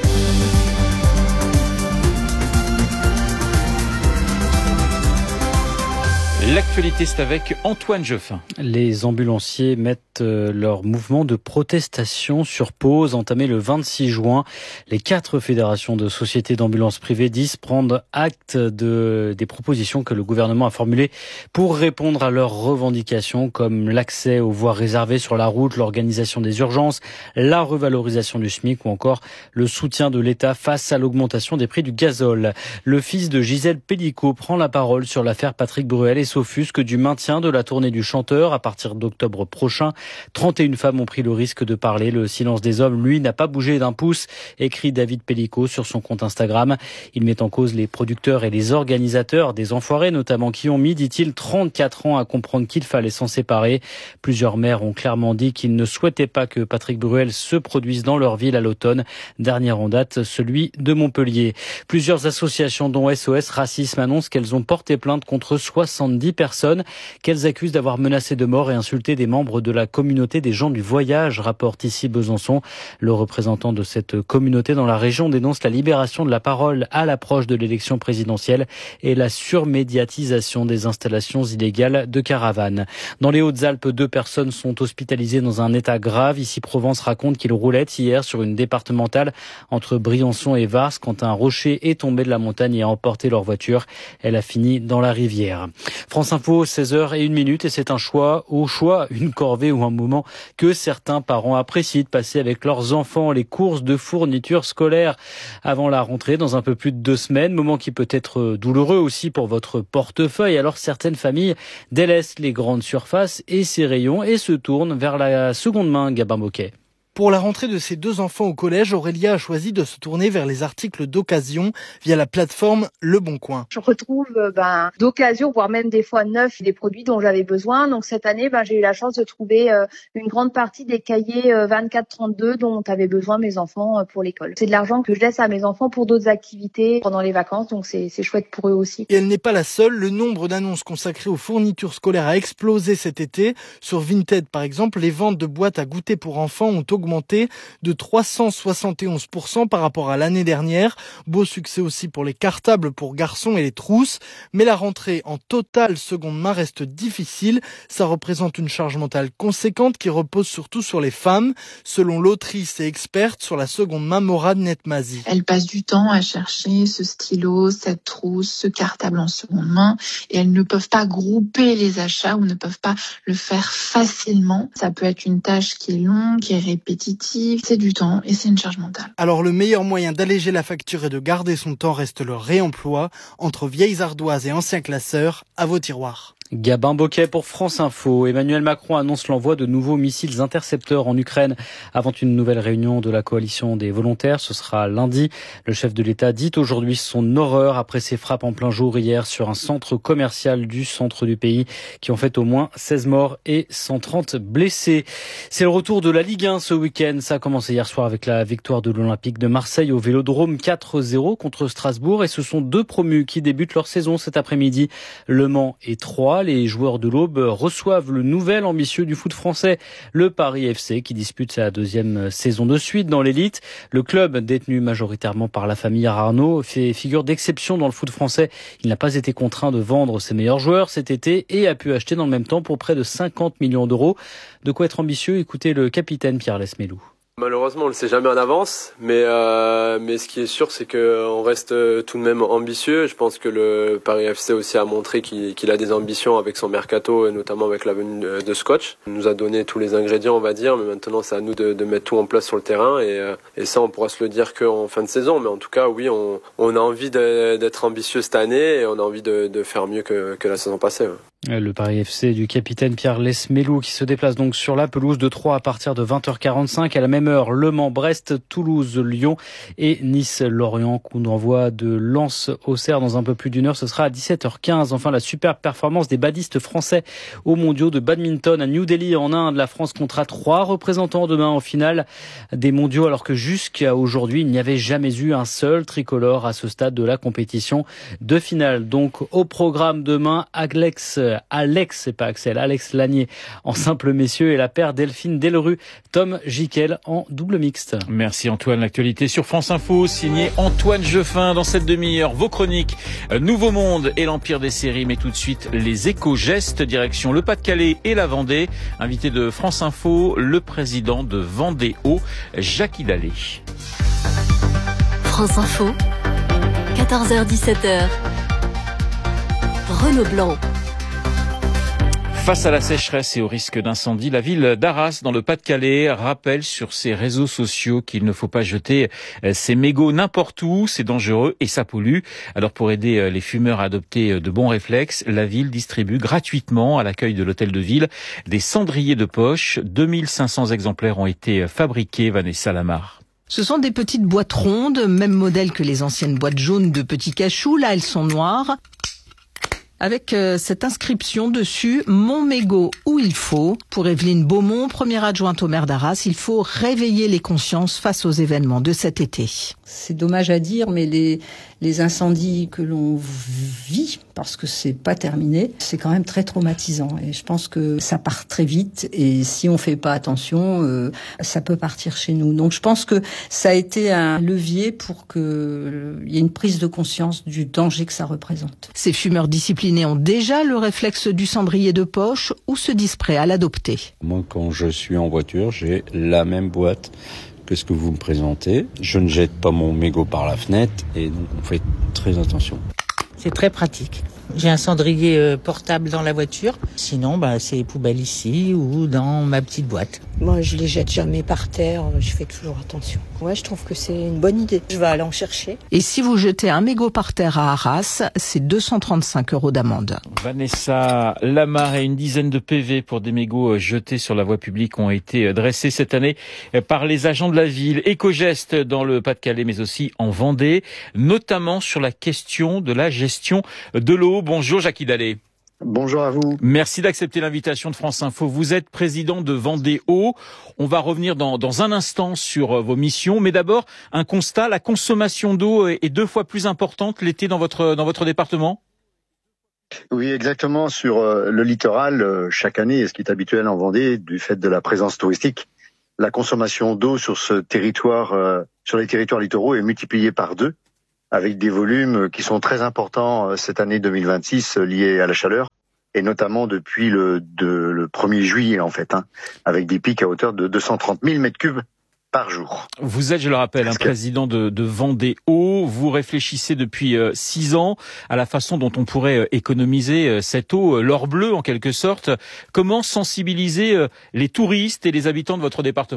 L'actualité, c'est avec Antoine Jeffin. Les ambulanciers mettent leur mouvement de protestation sur pause, entamé le vingt-six juin. Les quatre fédérations de sociétés d'ambulances privées disent prendre acte de, des propositions que le gouvernement a formulées pour répondre à leurs revendications, comme l'accès aux voies réservées sur la route, l'organisation des urgences, la revalorisation du SMIC ou encore le soutien de l'État face à l'augmentation des prix du gazole. Le fils de Gisèle Pellicot prend la parole sur l'affaire Patrick Bruel et s'offusque du maintien de la tournée du chanteur à partir d'octobre prochain. trente et une femmes ont pris le risque de parler. Le silence des hommes, lui, n'a pas bougé d'un pouce, écrit David Pellicot sur son compte Instagram. Il met en cause les producteurs et les organisateurs des enfoirés, notamment, qui ont mis, dit-il, trente-quatre ans à comprendre qu'il fallait s'en séparer. Plusieurs maires ont clairement dit qu'ils ne souhaitaient pas que Patrick Bruel se produise dans leur ville à l'automne. Dernier en date, celui de Montpellier. Plusieurs associations, dont S O S Racisme, annoncent qu'elles ont porté plainte contre soixante-dix personnes qu'elles accusent d'avoir menacé de mort et insulté des membres de la communauté des gens du voyage, rapporte ici Besançon. Le représentant de cette communauté dans la région dénonce la libération de la parole à l'approche de l'élection présidentielle et la surmédiatisation des installations illégales de caravanes. Dans les Hautes-Alpes, deux personnes sont hospitalisées dans un état grave. Ici, Provence raconte qu'il roulait hier sur une départementale entre Briançon et Vars quand un rocher est tombé de la montagne et a emporté leur voiture. Elle a fini dans la rivière. France Info, seize heures et une minute, et c'est un choix, au choix, une corvée ou un moment que certains parents apprécient de passer avec leurs enfants, les courses de fournitures scolaires avant la rentrée dans un peu plus de deux semaines, moment qui peut être douloureux aussi pour votre portefeuille. Alors certaines familles délaissent les grandes surfaces et ces rayons et se tournent vers la seconde main, Gabin Bocquet. Pour la rentrée de ses deux enfants au collège, Aurélia a choisi de se tourner vers les articles d'occasion via la plateforme Le Bon Coin. Je retrouve ben, d'occasion, voire même des fois neufs, des produits dont j'avais besoin. Donc cette année, ben, j'ai eu la chance de trouver euh, une grande partie des cahiers euh, vingt-quatre trente-deux dont avaient besoin mes enfants euh, pour l'école. C'est de l'argent que je laisse à mes enfants pour d'autres activités pendant les vacances, donc c'est, c'est chouette pour eux aussi. Et elle n'est pas la seule. Le nombre d'annonces consacrées aux fournitures scolaires a explosé cet été. Sur Vinted, par exemple, les ventes de boîtes à goûter pour enfants ont augmenté de trois cent soixante et onze pour cent par rapport à l'année dernière. Beau succès aussi pour les cartables pour garçons et les trousses. Mais la rentrée en totale seconde main reste difficile. Ça représente une charge mentale conséquente qui repose surtout sur les femmes. Selon l'autrice et experte sur la seconde main, Morad Netmazi. Elles passent du temps à chercher ce stylo, cette trousse, ce cartable en seconde main et elles ne peuvent pas grouper les achats ou ne peuvent pas le faire facilement. Ça peut être une tâche qui est longue, qui est répétitive. C'est du temps et c'est une charge mentale. Alors le meilleur moyen d'alléger la facture et de garder son temps reste le réemploi. Entre vieilles ardoises et anciens classeurs, à vos tiroirs. Gabin Bocquet pour France Info. Emmanuel Macron annonce l'envoi de nouveaux missiles intercepteurs en Ukraine avant une nouvelle réunion de la coalition des volontaires. Ce sera lundi. Le chef de l'État dit aujourd'hui son horreur après ses frappes en plein jour hier sur un centre commercial du centre du pays qui ont fait au moins seize morts et cent trente blessés. C'est le retour de la Ligue un ce week-end. Ça a commencé hier soir avec la victoire de l'Olympique de Marseille au Vélodrome quatre zéro contre Strasbourg et ce sont deux promus qui débutent leur saison cet après-midi. Le Mans et Troyes. Les joueurs de l'Aube reçoivent le nouvel ambitieux du foot français, le Paris F C, qui dispute sa deuxième saison de suite dans l'élite. Le club, détenu majoritairement par la famille Arnaud, fait figure d'exception dans le foot français. Il n'a pas été contraint de vendre ses meilleurs joueurs cet été et a pu acheter dans le même temps pour près de cinquante millions d'euros. De quoi être ambitieux, écoutez le capitaine Pierre Lesmelou. Malheureusement, on le sait jamais en avance, mais euh, mais ce qui est sûr, c'est que on reste tout de même ambitieux. Je pense que le Paris F C aussi a montré qu'il, qu'il a des ambitions avec son mercato, et notamment avec la venue de Scotch. Il nous a donné tous les ingrédients, on va dire, mais maintenant c'est à nous de, de mettre tout en place sur le terrain, et, et ça, on pourra se le dire qu'en fin de saison. Mais en tout cas, oui, on, on a envie de, d'être ambitieux cette année, et on a envie de, de faire mieux que, que la saison passée. Ouais. Le Paris F C du capitaine Pierre Lesmelou qui se déplace donc sur la pelouse de Troyes à partir de vingt heures quarante-cinq. À la même heure, Le Mans, Brest, Toulouse, Lyon et Nice-Lorient. Coup d'envoi de Lens-Auxerre dans un peu plus d'une heure. Ce sera à dix-sept heures quinze. Enfin, la superbe performance des badistes français aux mondiaux de badminton à New Delhi en Inde. La France comptera trois représentants demain en finale des mondiaux alors que jusqu'à aujourd'hui, il n'y avait jamais eu un seul tricolore à ce stade de la compétition de finale. Donc, au programme demain, Alex Alex, c'est pas Axel, Alex Lanier en simple messieurs et la paire Delphine Delru, Tom Jikel en double mixte. Merci Antoine. L'actualité sur France Info, signé Antoine Jeffin. Dans cette demi-heure, vos chroniques Nouveau Monde et l'Empire des séries. Mais tout de suite, les éco-gestes, direction le Pas-de-Calais et la Vendée. Invité de France Info, le président de Vendée-Eau, Jacques Hidalé. France Info, quatorze heures dix-sept heures. Renaud Blanc. Face à la sécheresse et au risque d'incendie, la ville d'Arras, dans le Pas-de-Calais, rappelle sur ses réseaux sociaux qu'il ne faut pas jeter ses mégots n'importe où, c'est dangereux et ça pollue. Alors pour aider les fumeurs à adopter de bons réflexes, la ville distribue gratuitement à l'accueil de l'hôtel de ville des cendriers de poche. deux mille cinq cents exemplaires ont été fabriqués, Vanessa Lamar. Ce sont des petites boîtes rondes, même modèle que les anciennes boîtes jaunes de petits cachous. Là, elles sont noires, avec euh, cette inscription dessus, « Mon mégot où il faut ». Pour Evelyne Beaumont, première adjointe au maire d'Arras, il faut réveiller les consciences face aux événements de cet été. C'est dommage à dire, mais les, les incendies que l'on vit, parce que c'est pas terminé, c'est quand même très traumatisant. Et je pense que ça part très vite, et si on fait pas attention, euh, ça peut partir chez nous. Donc je pense que ça a été un levier pour qu'il euh, y ait une prise de conscience du danger que ça représente. Ces fumeurs disciplinés ont déjà le réflexe du cendrier de poche ou se disent prêts à l'adopter. Moi, quand je suis en voiture, j'ai la même boîte que ce que vous me présentez. Je ne jette pas mon mégot par la fenêtre et donc on fait très attention. C'est très pratique. J'ai un cendrier euh, portable dans la voiture. Sinon, bah, c'est les poubelles ici ou dans ma petite boîte. Moi, je les jette jamais par terre. Je fais toujours attention. Ouais, je trouve que c'est une bonne idée. Je vais aller en chercher. Et si vous jetez un mégot par terre à Arras, c'est deux cent trente-cinq euros d'amende. Vanessa Lamar et une dizaine de P V pour des mégots jetés sur la voie publique ont été dressés cette année par les agents de la ville. Éco-gestes dans le Pas-de-Calais, mais aussi en Vendée, notamment sur la question de la gestion de l'eau. Bonjour Jackie Dallet. Bonjour à vous. Merci d'accepter l'invitation de France Info. Vous êtes président de Vendée Eau. On va revenir dans, dans un instant sur vos missions. Mais d'abord, un constat, la consommation d'eau est deux fois plus importante l'été dans votre, dans votre département ? Oui, exactement. Sur le littoral, chaque année, et ce qui est habituel en Vendée, du fait de la présence touristique, la consommation d'eau sur ce territoire, sur les territoires littoraux est multipliée par deux, avec des volumes qui sont très importants cette année deux mille vingt-six liés à la chaleur, et notamment depuis le, de, le premier juillet en fait, hein, avec des pics à hauteur de deux cent trente mille mètres cubes par jour. Vous êtes, je le rappelle, un président de, de Vendée Eau. Vous réfléchissez depuis euh, six ans à la façon dont on pourrait euh, économiser euh, cette eau, euh, l'or bleu en quelque sorte. Comment sensibiliser euh, les touristes et les habitants de votre département ?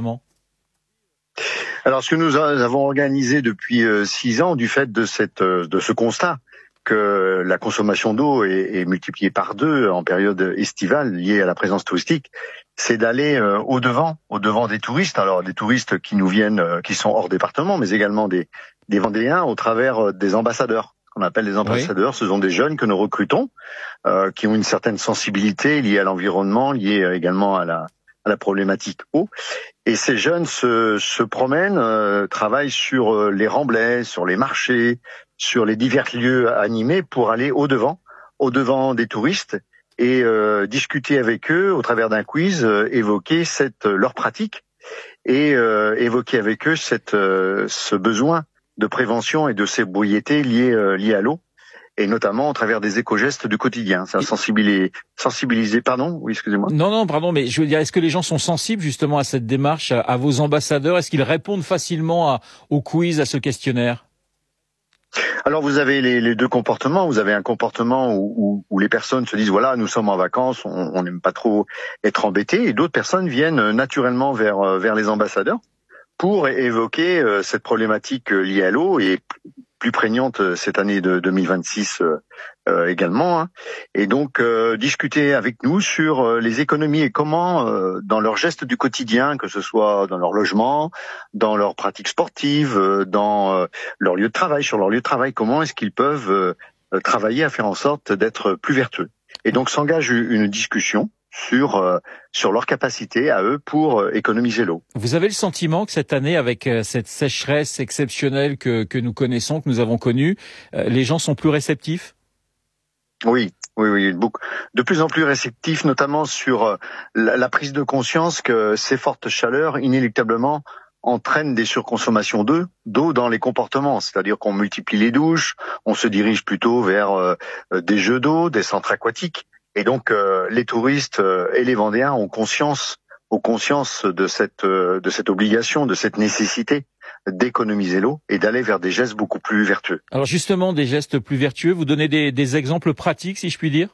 Alors, ce que nous avons organisé depuis euh, six ans, du fait de cette euh, de ce constat que la consommation d'eau est, est multipliée par deux en période estivale liée à la présence touristique, c'est d'aller euh, au devant, au devant des touristes. Alors des touristes qui nous viennent, euh, qui sont hors département, mais également des des Vendéens au travers euh, des ambassadeurs. Qu'on appelle les ambassadeurs, oui. Ce sont des jeunes que nous recrutons, euh, qui ont une certaine sensibilité liée à l'environnement, liée euh, également à la à la problématique eau. Et ces jeunes se, se promènent, euh, travaillent sur euh, les remblais, sur les marchés, sur les divers lieux animés pour aller au-devant, au-devant des touristes et euh, discuter avec eux au travers d'un quiz, euh, évoquer cette, leur pratique et euh, évoquer avec eux cette, euh, ce besoin de prévention et de sobriété liés, euh, liés à l'eau. Et notamment au travers des éco-gestes du quotidien. Ça sensibiliser, sensibiliser, pardon, oui, excusez-moi. Non, non, pardon, mais je veux dire, est-ce que les gens sont sensibles justement à cette démarche, à, à vos ambassadeurs ? Est-ce qu'ils répondent facilement à, au quiz, à ce questionnaire ? Alors vous avez les, les deux comportements. Vous avez un comportement où, où, où les personnes se disent voilà, nous sommes en vacances, on n'aime pas trop être embêtés, et d'autres personnes viennent naturellement vers vers les ambassadeurs pour évoquer euh, cette problématique liée à l'eau et plus prégnante cette année de deux mille vingt-six euh, euh, également, hein. Et donc euh, discuter avec nous sur euh, les économies et comment, euh, dans leurs gestes du quotidien, que ce soit dans leur logement, dans leurs pratiques sportives, euh, dans euh, leur lieu de travail, sur leur lieu de travail, comment est-ce qu'ils peuvent euh, travailler à faire en sorte d'être plus vertueux. Et donc s'engage une discussion sur euh, sur leur capacité à eux pour euh, économiser l'eau. Vous avez le sentiment que cette année, avec euh, cette sécheresse exceptionnelle que que nous connaissons, que nous avons connue, euh, les gens sont plus réceptifs ? Oui, oui, oui, beaucoup, de plus en plus réceptifs, notamment sur euh, la, la prise de conscience que ces fortes chaleurs, inéluctablement, entraînent des surconsommations d'eau, d'eau dans les comportements. C'est-à-dire qu'on multiplie les douches, on se dirige plutôt vers euh, des jeux d'eau, des centres aquatiques. Et donc euh, les touristes euh, et les Vendéens ont conscience, ont conscience de cette euh, de cette obligation, de cette nécessité d'économiser l'eau et d'aller vers des gestes beaucoup plus vertueux. Alors justement, des gestes plus vertueux, vous donnez des, des exemples pratiques, si je puis dire ?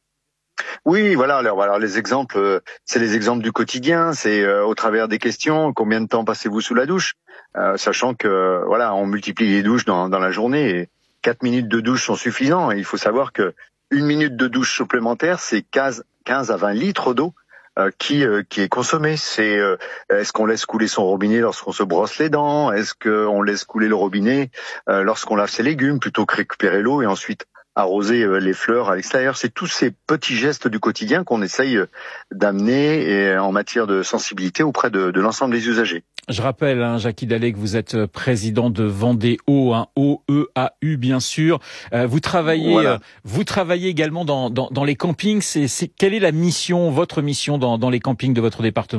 Oui, voilà. Alors, alors les exemples, euh, c'est les exemples du quotidien. C'est euh, au travers des questions. Combien de temps passez-vous sous la douche, euh, sachant que euh, voilà, on multiplie les douches dans dans la journée et quatre minutes de douche sont suffisants. Et il faut savoir que une minute de douche supplémentaire, c'est quinze à vingt litres d'eau euh, qui euh, qui est consommée. C'est euh, est-ce qu'on laisse couler son robinet lorsqu'on se brosse les dents ? Est-ce qu'on laisse couler le robinet euh, lorsqu'on lave ses légumes plutôt que récupérer l'eau et ensuite arroser euh, les fleurs à l'extérieur ? C'est tous ces petits gestes du quotidien qu'on essaye euh, d'amener et, en matière de sensibilité auprès de, de l'ensemble des usagers. Je rappelle, hein, Jackie Dallet, que vous êtes président de Vendée Eau, hein, O E A U bien sûr. Euh, vous travaillez, voilà. euh, vous travaillez également dans, dans, dans les campings. C'est, c'est, quelle est la mission, votre mission dans, dans les campings de votre département ?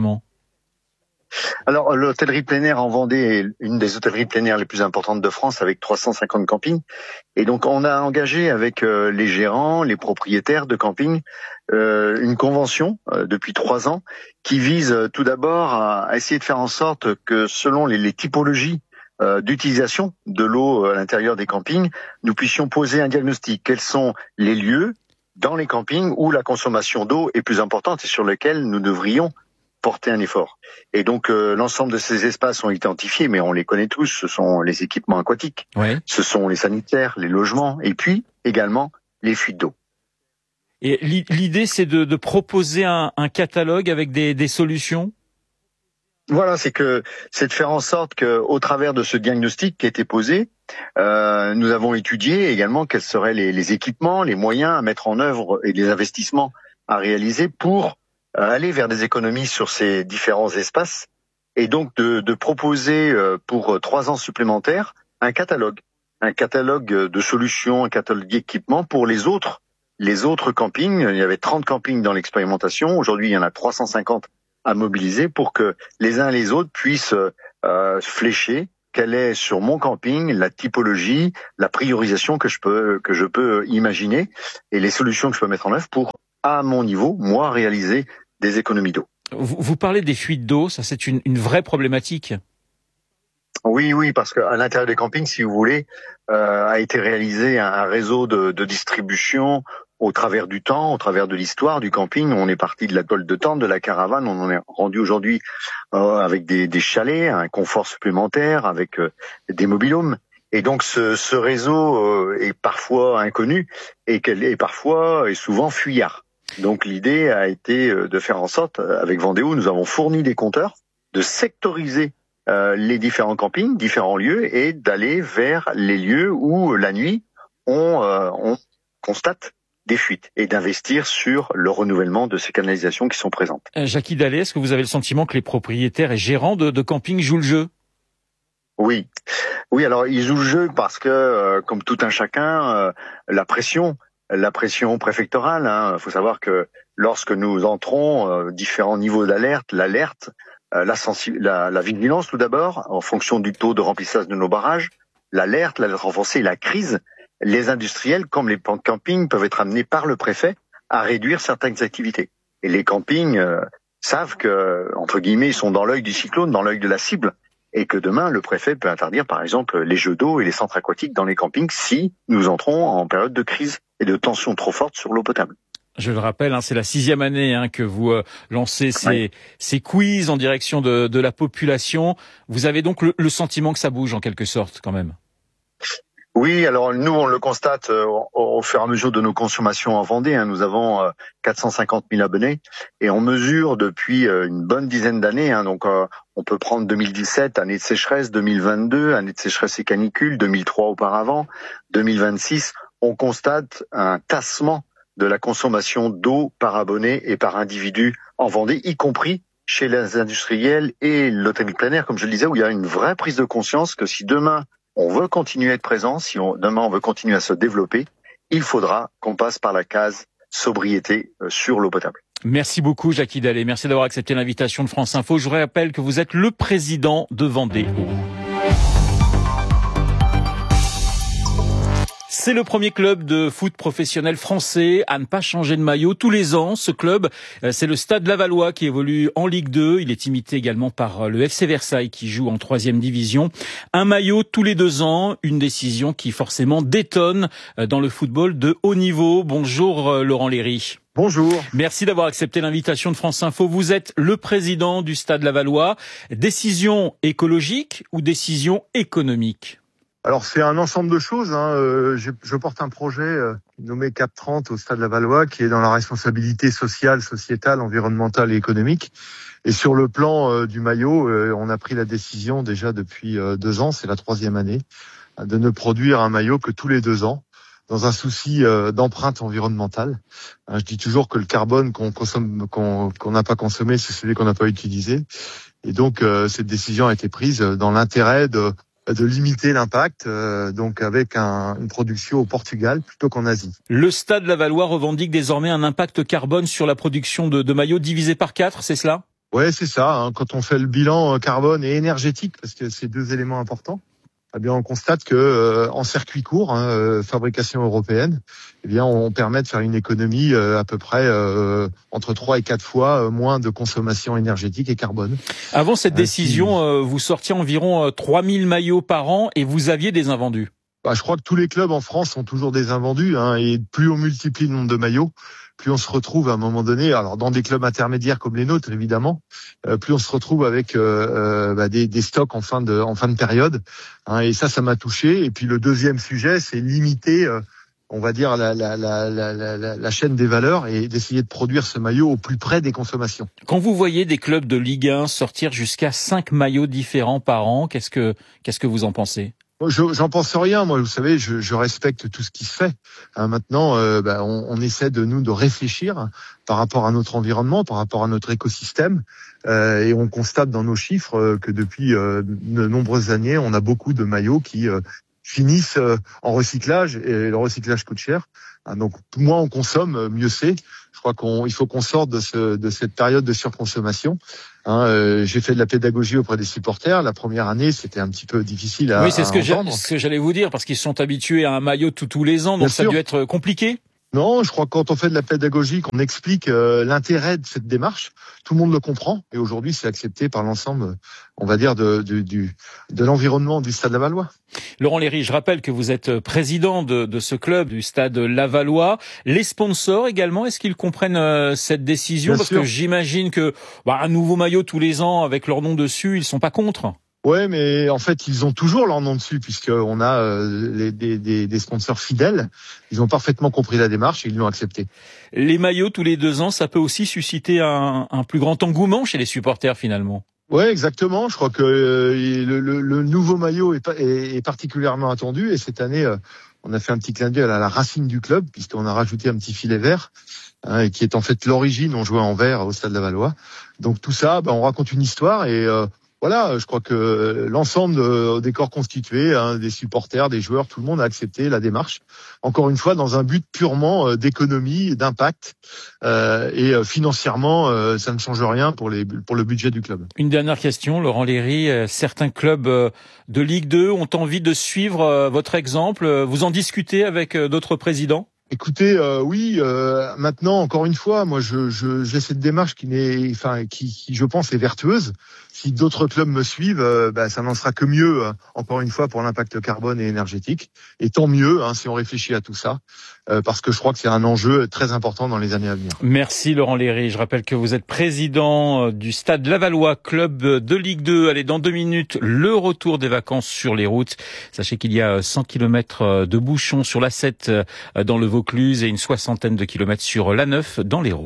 Alors, l'hôtellerie plein air en Vendée est une des hôtelleries plein air les plus importantes de France, avec trois cent cinquante campings. Et donc, on a engagé avec euh, les gérants, les propriétaires de campings, euh, une convention euh, depuis trois ans qui vise euh, tout d'abord à, à essayer de faire en sorte que, selon les, les typologies euh, d'utilisation de l'eau à l'intérieur des campings, nous puissions poser un diagnostic. Quels sont les lieux dans les campings où la consommation d'eau est plus importante et sur lesquels nous devrions porter un effort. Et donc euh, l'ensemble de ces espaces sont identifiés, mais on les connaît tous. Ce sont les équipements aquatiques, ouais. Ce sont les sanitaires, les logements, et puis également les fuites d'eau. Et l'idée, c'est de, de proposer un, un catalogue avec des, des solutions. Voilà, c'est que c'est de faire en sorte que, au travers de ce diagnostic qui a été posé, euh, nous avons étudié également quels seraient les, les équipements, les moyens à mettre en œuvre et les investissements à réaliser pour euh, aller vers des économies sur ces différents espaces, et donc de, de proposer euh, pour trois ans supplémentaires un catalogue, un catalogue de solutions, un catalogue d'équipements pour les autres. Les autres campings, il y avait trente campings dans l'expérimentation. Aujourd'hui, il y en a trois cent cinquante à mobiliser pour que les uns et les autres puissent euh, flécher quelle est sur mon camping la typologie, la priorisation que je peux que je peux imaginer et les solutions que je peux mettre en œuvre pour, à mon niveau, moi, réaliser des économies d'eau. Vous, vous parlez des fuites d'eau, ça c'est une, une vraie problématique. Oui, oui, parce qu'à l'intérieur des campings, si vous voulez, euh, a été réalisé un, un réseau de, de distribution au travers du temps, au travers de l'histoire du camping. On est parti de la tôle de tente, de la caravane, on en est rendu aujourd'hui euh, avec des, des chalets, un confort supplémentaire, avec euh, des mobil-homes. Et donc ce, ce réseau euh, est parfois inconnu et, qu'elle est parfois et souvent fuyard. Donc l'idée a été de faire en sorte, avec Vendéo, nous avons fourni des compteurs, de sectoriser euh, les différents campings, différents lieux, et d'aller vers les lieux où la nuit on, euh, on constate des fuites et d'investir sur le renouvellement de ces canalisations qui sont présentes. Euh, Jackie Dallet, est-ce que vous avez le sentiment que les propriétaires et gérants de, de camping jouent le jeu ? Oui, oui. Alors ils jouent le jeu parce que, euh, comme tout un chacun, euh, la pression, la pression préfectorale. Il hein, faut savoir que lorsque nous entrons, euh, différents niveaux d'alerte, l'alerte, euh, la, sensi- la, la vigilance tout d'abord, en fonction du taux de remplissage de nos barrages, l'alerte, l'alerte renforcée, la crise. Les industriels, comme les campings, peuvent être amenés par le préfet à réduire certaines activités. Et les campings euh, savent que, entre guillemets, ils sont dans l'œil du cyclone, dans l'œil de la cible, et que demain, le préfet peut interdire, par exemple, les jeux d'eau et les centres aquatiques dans les campings si nous entrons en période de crise et de tension trop forte sur l'eau potable. Je le rappelle, hein, c'est la sixième année hein, que vous euh, lancez ces, oui. ces quiz en direction de, de la population. Vous avez donc le, le sentiment que ça bouge en quelque sorte, quand même. Oui, alors nous, on le constate euh, au, au fur et à mesure de nos consommations en Vendée. Hein, nous avons euh, quatre cent cinquante mille abonnés et on mesure depuis euh, une bonne dizaine d'années. Hein, donc, euh, on peut prendre deux mille dix-sept, année de sécheresse, deux mille vingt-deux, année de sécheresse et canicule, deux mille trois auparavant, deux mille vingt-six. On constate un tassement de la consommation d'eau par abonné et par individu en Vendée, y compris chez les industriels et l'hôtellerie plein air, comme je le disais, où il y a une vraie prise de conscience que si demain on veut continuer à être présent, si on, demain on veut continuer à se développer, il faudra qu'on passe par la case sobriété sur l'eau potable. Merci beaucoup Jackie Dallet, merci d'avoir accepté l'invitation de France Info. Je vous rappelle que vous êtes le président de Vendée Eau. C'est le premier club de foot professionnel français à ne pas changer de maillot tous les ans. Ce club, c'est le Stade Lavallois qui évolue en Ligue deux. Il est imité également par le F C Versailles qui joue en troisième division. Un maillot tous les deux ans, une décision qui forcément détonne dans le football de haut niveau. Bonjour Laurent Léry. Bonjour. Merci d'avoir accepté l'invitation de France Info. Vous êtes le président du Stade Lavallois. Décision écologique ou décision économique ? Alors c'est un ensemble de choses. Hein. Euh, je, je porte un projet euh, nommé Cap trente au Stade Lavallois qui est dans la responsabilité sociale, sociétale, environnementale et économique. Et sur le plan euh, du maillot, euh, on a pris la décision déjà depuis euh, deux ans, c'est la troisième année, de ne produire un maillot que tous les deux ans, dans un souci euh, d'empreinte environnementale. Hein, je dis toujours que le carbone qu'on consomme, qu'on qu'on n'a pas consommé, c'est celui qu'on n'a pas utilisé. Et donc euh, cette décision a été prise dans l'intérêt de de limiter l'impact, euh, donc avec un, une production au Portugal plutôt qu'en Asie. Le Stade Lavallois revendique désormais un impact carbone sur la production de, de maillots divisé par quatre, c'est cela ? Ouais, c'est ça. Hein, quand on fait le bilan carbone et énergétique, parce que c'est deux éléments importants, eh bien on constate que euh, en circuit court, hein, euh, fabrication européenne, eh bien on permet de faire une économie euh, à peu près euh, entre trois et quatre fois euh, moins de consommation énergétique et carbone. Avant cette décision, euh, vous sortiez environ euh, trois mille maillots par an et vous aviez des invendus. Bah, je crois que tous les clubs en France ont toujours des invendus, hein, et plus on multiplie le nombre de maillots, plus on se retrouve à un moment donné, alors dans des clubs intermédiaires comme les nôtres évidemment, euh, plus on se retrouve avec euh, euh, bah, des, des stocks en fin de en fin de période, hein, et ça, ça m'a touché. Et puis le deuxième sujet, c'est limiter, euh, on va dire la, la, la, la, la, la chaîne des valeurs et d'essayer de produire ce maillot au plus près des consommations. Quand vous voyez des clubs de Ligue un sortir jusqu'à cinq maillots différents par an, qu'est-ce que qu'est-ce que vous en pensez ? Je, j'en pense rien, moi. Vous savez, je, je respecte tout ce qui se fait. Hein, maintenant, euh, bah, on, on essaie de nous de réfléchir par rapport à notre environnement, par rapport à notre écosystème, euh, et on constate dans nos chiffres euh, que depuis euh, de nombreuses années, on a beaucoup de maillots qui euh, finissent euh, en recyclage, et le recyclage coûte cher. Hein, donc, moins on consomme, mieux c'est. Je crois qu'on, il faut qu'on sorte de, ce, de cette période de surconsommation. Hein, euh, j'ai fait de la pédagogie auprès des supporters. La première année, c'était un petit peu difficile à Oui, c'est ce que, j'ai, entendre. ce que j'allais vous dire, parce qu'ils sont habitués à un maillot tous, tous les ans, donc Bien ça sûr. a dû être compliqué. Non, je crois que quand on fait de la pédagogie, qu'on explique euh, l'intérêt de cette démarche, tout le monde le comprend. Et aujourd'hui, c'est accepté par l'ensemble, on va dire, de, de, du, de l'environnement du Stade Lavallois. Laurent Léry, je rappelle que vous êtes président de, de ce club du Stade Lavallois. Les sponsors également, est-ce qu'ils comprennent euh, cette décision ? Bien Parce sûr. que j'imagine que bah, un nouveau maillot tous les ans avec leur nom dessus, ils sont pas contre. Ouais, mais en fait, ils ont toujours leur nom dessus, puisqu'on a euh, les, des, des, des sponsors fidèles. Ils ont parfaitement compris la démarche et ils l'ont accepté. Les maillots tous les deux ans, ça peut aussi susciter un, un plus grand engouement chez les supporters finalement. Ouais, exactement. Je crois que euh, le, le, le nouveau maillot est, est, est particulièrement attendu. Et cette année, euh, on a fait un petit clin d'œil à la racine du club, puisqu'on a rajouté un petit filet vert, hein, qui est en fait l'origine. On jouait en vert au Stade Lavallois. Donc tout ça, ben, on raconte une histoire et euh, voilà, je crois que l'ensemble de, des corps constitués, hein, des supporters, des joueurs, tout le monde a accepté la démarche. Encore une fois, dans un but purement euh, d'économie, d'impact, euh, et euh, financièrement, euh, ça ne change rien pour, les, pour le budget du club. Une dernière question, Laurent Léry. Euh, certains clubs euh, de Ligue deux ont envie de suivre euh, votre exemple. Vous en discutez avec euh, d'autres présidents ? Écoutez, euh, oui. Euh, maintenant, encore une fois, moi, je, je, j'ai cette démarche qui n'est, enfin, qui, qui, je pense, est vertueuse. Si d'autres clubs me suivent, euh, bah, ça n'en sera que mieux. Euh, encore une fois, pour l'impact carbone et énergétique. Et tant mieux, hein, si on réfléchit à tout ça, euh, parce que je crois que c'est un enjeu très important dans les années à venir. Merci Laurent Léry. Je rappelle que vous êtes président du Stade Lavallois, club de Ligue deux. Allez, dans deux minutes, le retour des vacances sur les routes. Sachez qu'il y a cent kilomètres de bouchons sur l'A sept dans le Vaucluse et une soixantaine de kilomètres sur l'A neuf dans l'Hérault.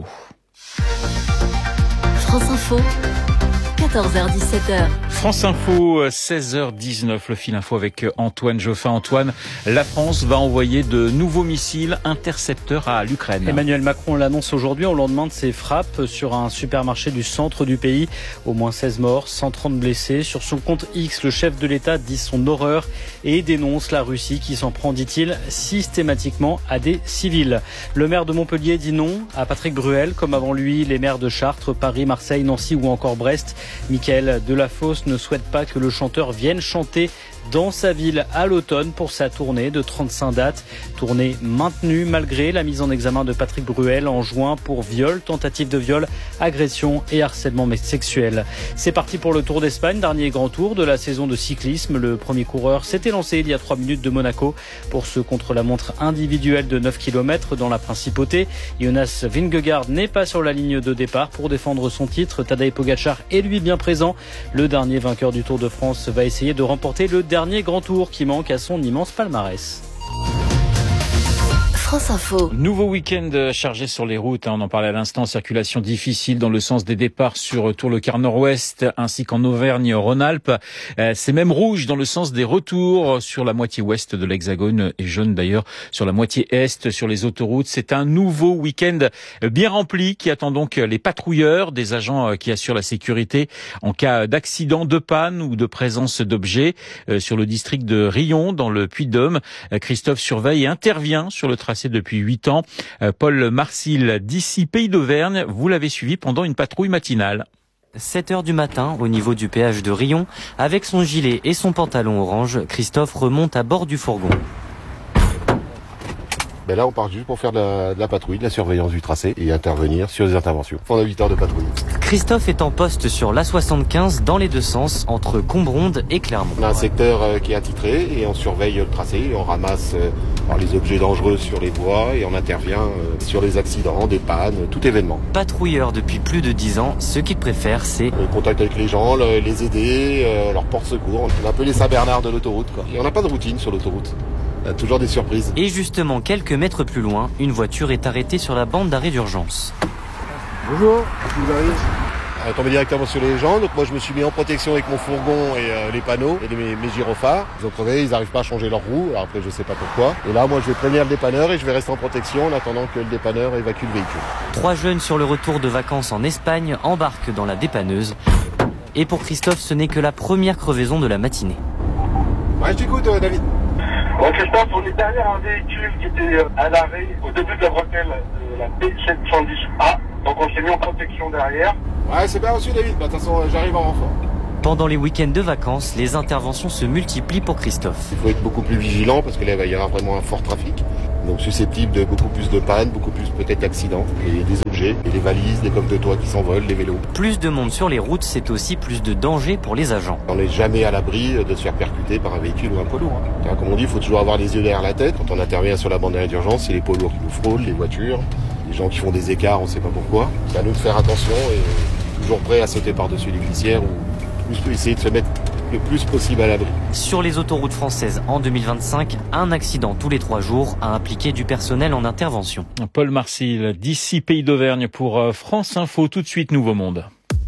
France Info, quatorze heures dix-sept heures. France Info, seize heures dix-neuf, le fil info avec Antoine Geoffin. Antoine, la France va envoyer de nouveaux missiles intercepteurs à l'Ukraine. Emmanuel Macron l'annonce aujourd'hui au lendemain de ses frappes sur un supermarché du centre du pays. Au moins seize morts, cent trente blessés. Sur son compte X, le chef de l'État dit son horreur et dénonce la Russie qui s'en prend, dit-il, systématiquement à des civils. Le maire de Montpellier dit non à Patrick Bruel, comme avant lui les maires de Chartres, Paris, Marseille, Nancy ou encore Brest. Mickaël Delafosse ne souhaite pas que le chanteur vienne chanter dans sa ville à l'automne pour sa tournée de trente-cinq dates. Tournée maintenue malgré la mise en examen de Patrick Bruel en juin pour viol, tentative de viol, agression et harcèlement sexuel. C'est parti pour le Tour d'Espagne, dernier grand tour de la saison de cyclisme. Le premier coureur s'était lancé il y a trois minutes de Monaco pour ce contre-la-montre individuel de neuf kilomètres dans la Principauté. Jonas Vingegaard n'est pas sur la ligne de départ pour défendre son titre. Tadej Pogacar est lui bien présent. Le dernier vainqueur du Tour de France va essayer de remporter le dernier grand tour qui manque à son immense palmarès. France Info. Nouveau week-end chargé sur les routes, hein, on en parlait à l'instant, circulation difficile dans le sens des départs sur tout le quart nord-ouest ainsi qu'en Auvergne-Rhône-Alpes. Euh, c'est même rouge dans le sens des retours sur la moitié ouest de l'Hexagone et jaune d'ailleurs sur la moitié est sur les autoroutes. C'est un nouveau week-end bien rempli qui attend donc les patrouilleurs, des agents qui assurent la sécurité en cas d'accident, de panne ou de présence d'objets. Euh, sur le district de Rion dans le Puy-de-Dôme, Christophe surveille et intervient sur le tracé depuis huit ans. Paul Marcil, d'ici Pays d'Auvergne, vous l'avez suivi pendant une patrouille matinale. sept heures du matin, au niveau du péage de Rion, avec son gilet et son pantalon orange, Christophe remonte à bord du fourgon. Ben là, on part juste pour faire de la, de la patrouille, de la surveillance du tracé et intervenir sur les interventions. On a huit heures de patrouille. Christophe est en poste sur l'A soixante-quinze dans les deux sens, entre Combronde et Clermont. On a un secteur euh, qui est attitré et on surveille le tracé, et on ramasse euh, alors les objets dangereux sur les voies et on intervient euh, sur les accidents, des pannes, tout événement. Patrouilleur depuis plus de dix ans, ce qu'il préfère, c'est... Le contact avec les gens, le, les aider, euh, leur porte-secours. On est un peu les Saint-Bernard de l'autoroute, quoi. Et on n'a pas de routine sur l'autoroute. Il y a toujours des surprises. Et justement, quelques mètres plus loin, une voiture est arrêtée sur la bande d'arrêt d'urgence. Bonjour, vous arrivez. Elle est tombée directement sur les gens, donc moi je me suis mis en protection avec mon fourgon et euh, les panneaux et mes, mes gyrophares. Ils ont crevé, ils n'arrivent pas à changer leur roue, alors après je sais pas pourquoi. Et là moi je vais prévenir le dépanneur et je vais rester en protection en attendant que le dépanneur évacue le véhicule. Trois jeunes sur le retour de vacances en Espagne embarquent dans la dépanneuse. Et pour Christophe, ce n'est que la première crevaison de la matinée. Ouais, je t'écoute euh, David. Bon Christophe, on est derrière un véhicule qui était à l'arrêt au début de la bretelle de la P sept cent dix A. Donc on s'est mis en protection derrière. Ouais, c'est bien reçu David, bah, de toute façon j'arrive en renfort. Pendant les week-ends de vacances, les interventions se multiplient pour Christophe. Il faut être beaucoup plus vigilant parce que là il va y avoir vraiment un fort trafic. Donc susceptible de beaucoup plus de pannes, beaucoup plus peut-être d'accidents. Et des objets, et les valises, les coffres de toit qui s'envolent, les vélos. Plus de monde sur les routes, c'est aussi plus de danger pour les agents. On n'est jamais à l'abri de se faire percuter par un véhicule ou un poids lourd. Hein. Comme on dit, il faut toujours avoir les yeux derrière la tête. Quand on intervient sur la bande d'arrêt d'urgence, c'est les poids lourds qui nous frôlent, les voitures, les gens qui font des écarts, on ne sait pas pourquoi. C'est à nous de faire attention et toujours prêt à sauter par-dessus les glissières ou plus essayer de se mettre le plus possible à l'abri. Sur les autoroutes françaises en deux mille vingt-cinq, un accident tous les trois jours a impliqué du personnel en intervention. Paul Marcil, d'ici Pays d'Auvergne pour France Info. Tout de suite, Nouveau Monde.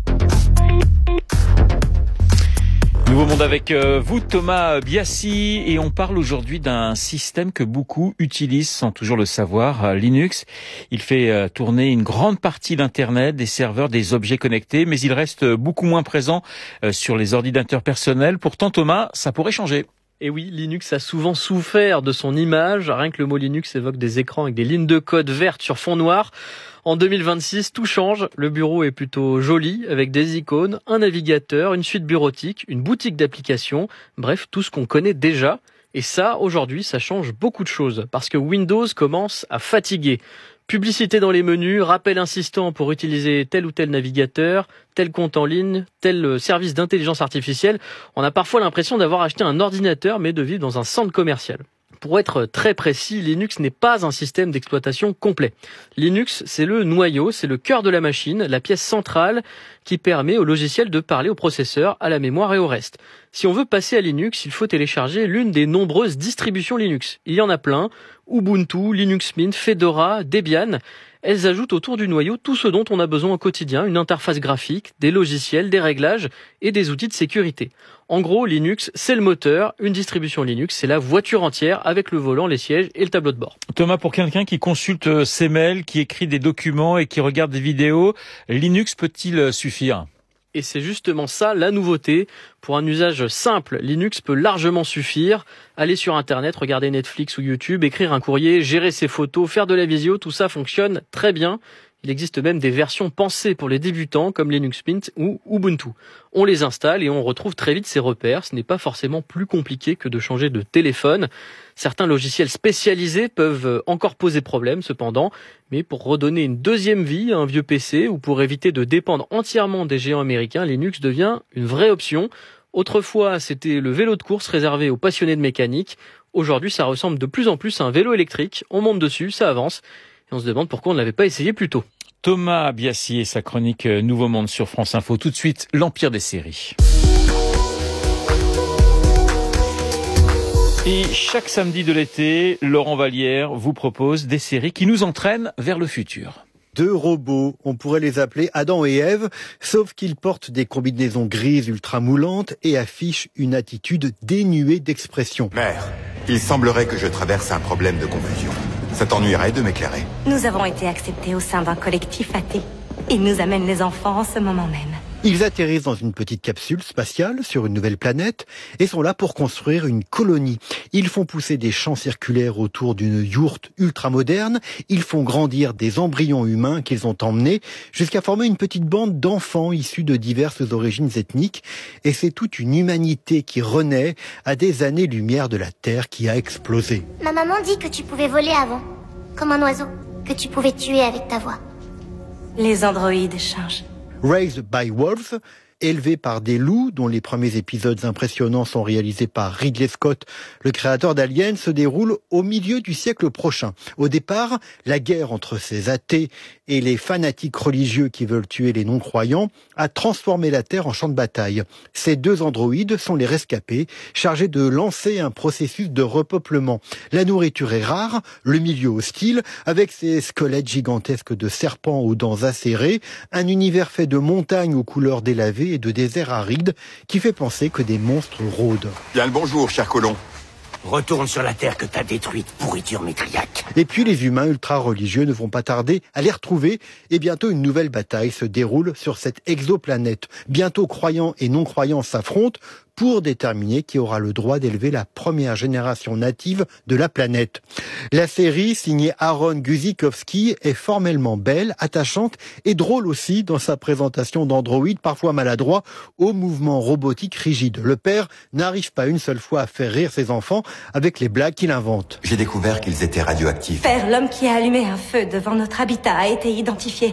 Nouveau Monde avec vous, Thomas Biassi, et on parle aujourd'hui d'un système que beaucoup utilisent sans toujours le savoir, Linux. Il fait tourner une grande partie d'Internet, des serveurs, des objets connectés, mais il reste beaucoup moins présent sur les ordinateurs personnels. Pourtant, Thomas, ça pourrait changer. Et oui, Linux a souvent souffert de son image. Rien que le mot Linux évoque des écrans avec des lignes de code vertes sur fond noir. En deux mille vingt-six, tout change. Le bureau est plutôt joli, avec des icônes, un navigateur, une suite bureautique, une boutique d'applications. Bref, tout ce qu'on connaît déjà. Et ça, aujourd'hui, ça change beaucoup de choses. Parce que Windows commence à fatiguer. Publicité dans les menus, rappel insistant pour utiliser tel ou tel navigateur, tel compte en ligne, tel service d'intelligence artificielle. On a parfois l'impression d'avoir acheté un ordinateur, mais de vivre dans un centre commercial. Pour être très précis, Linux n'est pas un système d'exploitation complet. Linux, c'est le noyau, c'est le cœur de la machine, la pièce centrale qui permet au logiciel de parler au processeur, à la mémoire et au reste. Si on veut passer à Linux, il faut télécharger l'une des nombreuses distributions Linux. Il y en a plein, Ubuntu, Linux Mint, Fedora, Debian. Elles ajoutent autour du noyau tout ce dont on a besoin au quotidien, une interface graphique, des logiciels, des réglages et des outils de sécurité. En gros, Linux, c'est le moteur, une distribution Linux, c'est la voiture entière avec le volant, les sièges et le tableau de bord. Thomas, pour quelqu'un qui consulte ses mails, qui écrit des documents et qui regarde des vidéos, Linux peut-il suffire ? Et c'est justement ça la nouveauté. Pour un usage simple, Linux peut largement suffire. Aller sur Internet, regarder Netflix ou YouTube, écrire un courrier, gérer ses photos, faire de la visio, tout ça fonctionne très bien. Il existe même des versions pensées pour les débutants comme Linux Mint ou Ubuntu. On les installe et on retrouve très vite ses repères. Ce n'est pas forcément plus compliqué que de changer de téléphone. Certains logiciels spécialisés peuvent encore poser problème cependant, mais pour redonner une deuxième vie à un vieux P C ou pour éviter de dépendre entièrement des géants américains, Linux devient une vraie option. Autrefois, c'était le vélo de course réservé aux passionnés de mécanique. Aujourd'hui, ça ressemble de plus en plus à un vélo électrique. On monte dessus, ça avance. Et on se demande pourquoi on ne l'avait pas essayé plus tôt. Thomas Biassi et sa chronique Nouveau Monde sur France Info. Tout de suite, l'Empire des séries. Et chaque samedi de l'été, Laurent Vallière vous propose des séries qui nous entraînent vers le futur. Deux robots, on pourrait les appeler Adam et Ève, sauf qu'ils portent des combinaisons grises ultra moulantes et affichent une attitude dénuée d'expression. Mère, il semblerait que je traverse un problème de confusion. Ça t'ennuierait de m'éclairer? Nous avons été acceptés au sein d'un collectif athée. Ils nous amènent les enfants en ce moment même. Ils atterrissent dans une petite capsule spatiale sur une nouvelle planète et sont là pour construire une colonie. Ils font pousser des champs circulaires autour d'une yourte ultra moderne. Ils font grandir des embryons humains qu'ils ont emmenés jusqu'à former une petite bande d'enfants issus de diverses origines ethniques. Et c'est toute une humanité qui renaît à des années-lumière de la Terre qui a explosé. Ma maman dit que tu pouvais voler avant, comme un oiseau, que tu pouvais tuer avec ta voix. Les androïdes changent. Raised by Wolves, élevé par des loups, dont les premiers épisodes impressionnants sont réalisés par Ridley Scott, le créateur d'Alien, se déroule au milieu du siècle prochain. Au départ, la guerre entre ces athées et les fanatiques religieux qui veulent tuer les non-croyants a transformé la Terre en champ de bataille. Ces deux androïdes sont les rescapés, chargés de lancer un processus de repeuplement. La nourriture est rare, le milieu hostile, avec ses squelettes gigantesques de serpents aux dents acérées, un univers fait de montagnes aux couleurs délavées et de déserts arides qui fait penser que des monstres rôdent. Bien le bonjour, cher colon. Retourne sur la terre que t'as détruite, pourriture métriaque. Et puis les humains ultra-religieux ne vont pas tarder à les retrouver et bientôt une nouvelle bataille se déroule sur cette exoplanète. Bientôt croyants et non-croyants s'affrontent pour déterminer qui aura le droit d'élever la première génération native de la planète. La série, signée Aaron Guzikowski, est formellement belle, attachante et drôle aussi dans sa présentation d'androïdes parfois maladroits aux mouvements robotiques rigides. Le père n'arrive pas une seule fois à faire rire ses enfants avec les blagues qu'il invente. J'ai découvert qu'ils étaient radioactifs. Père, l'homme qui a allumé un feu devant notre habitat a été identifié.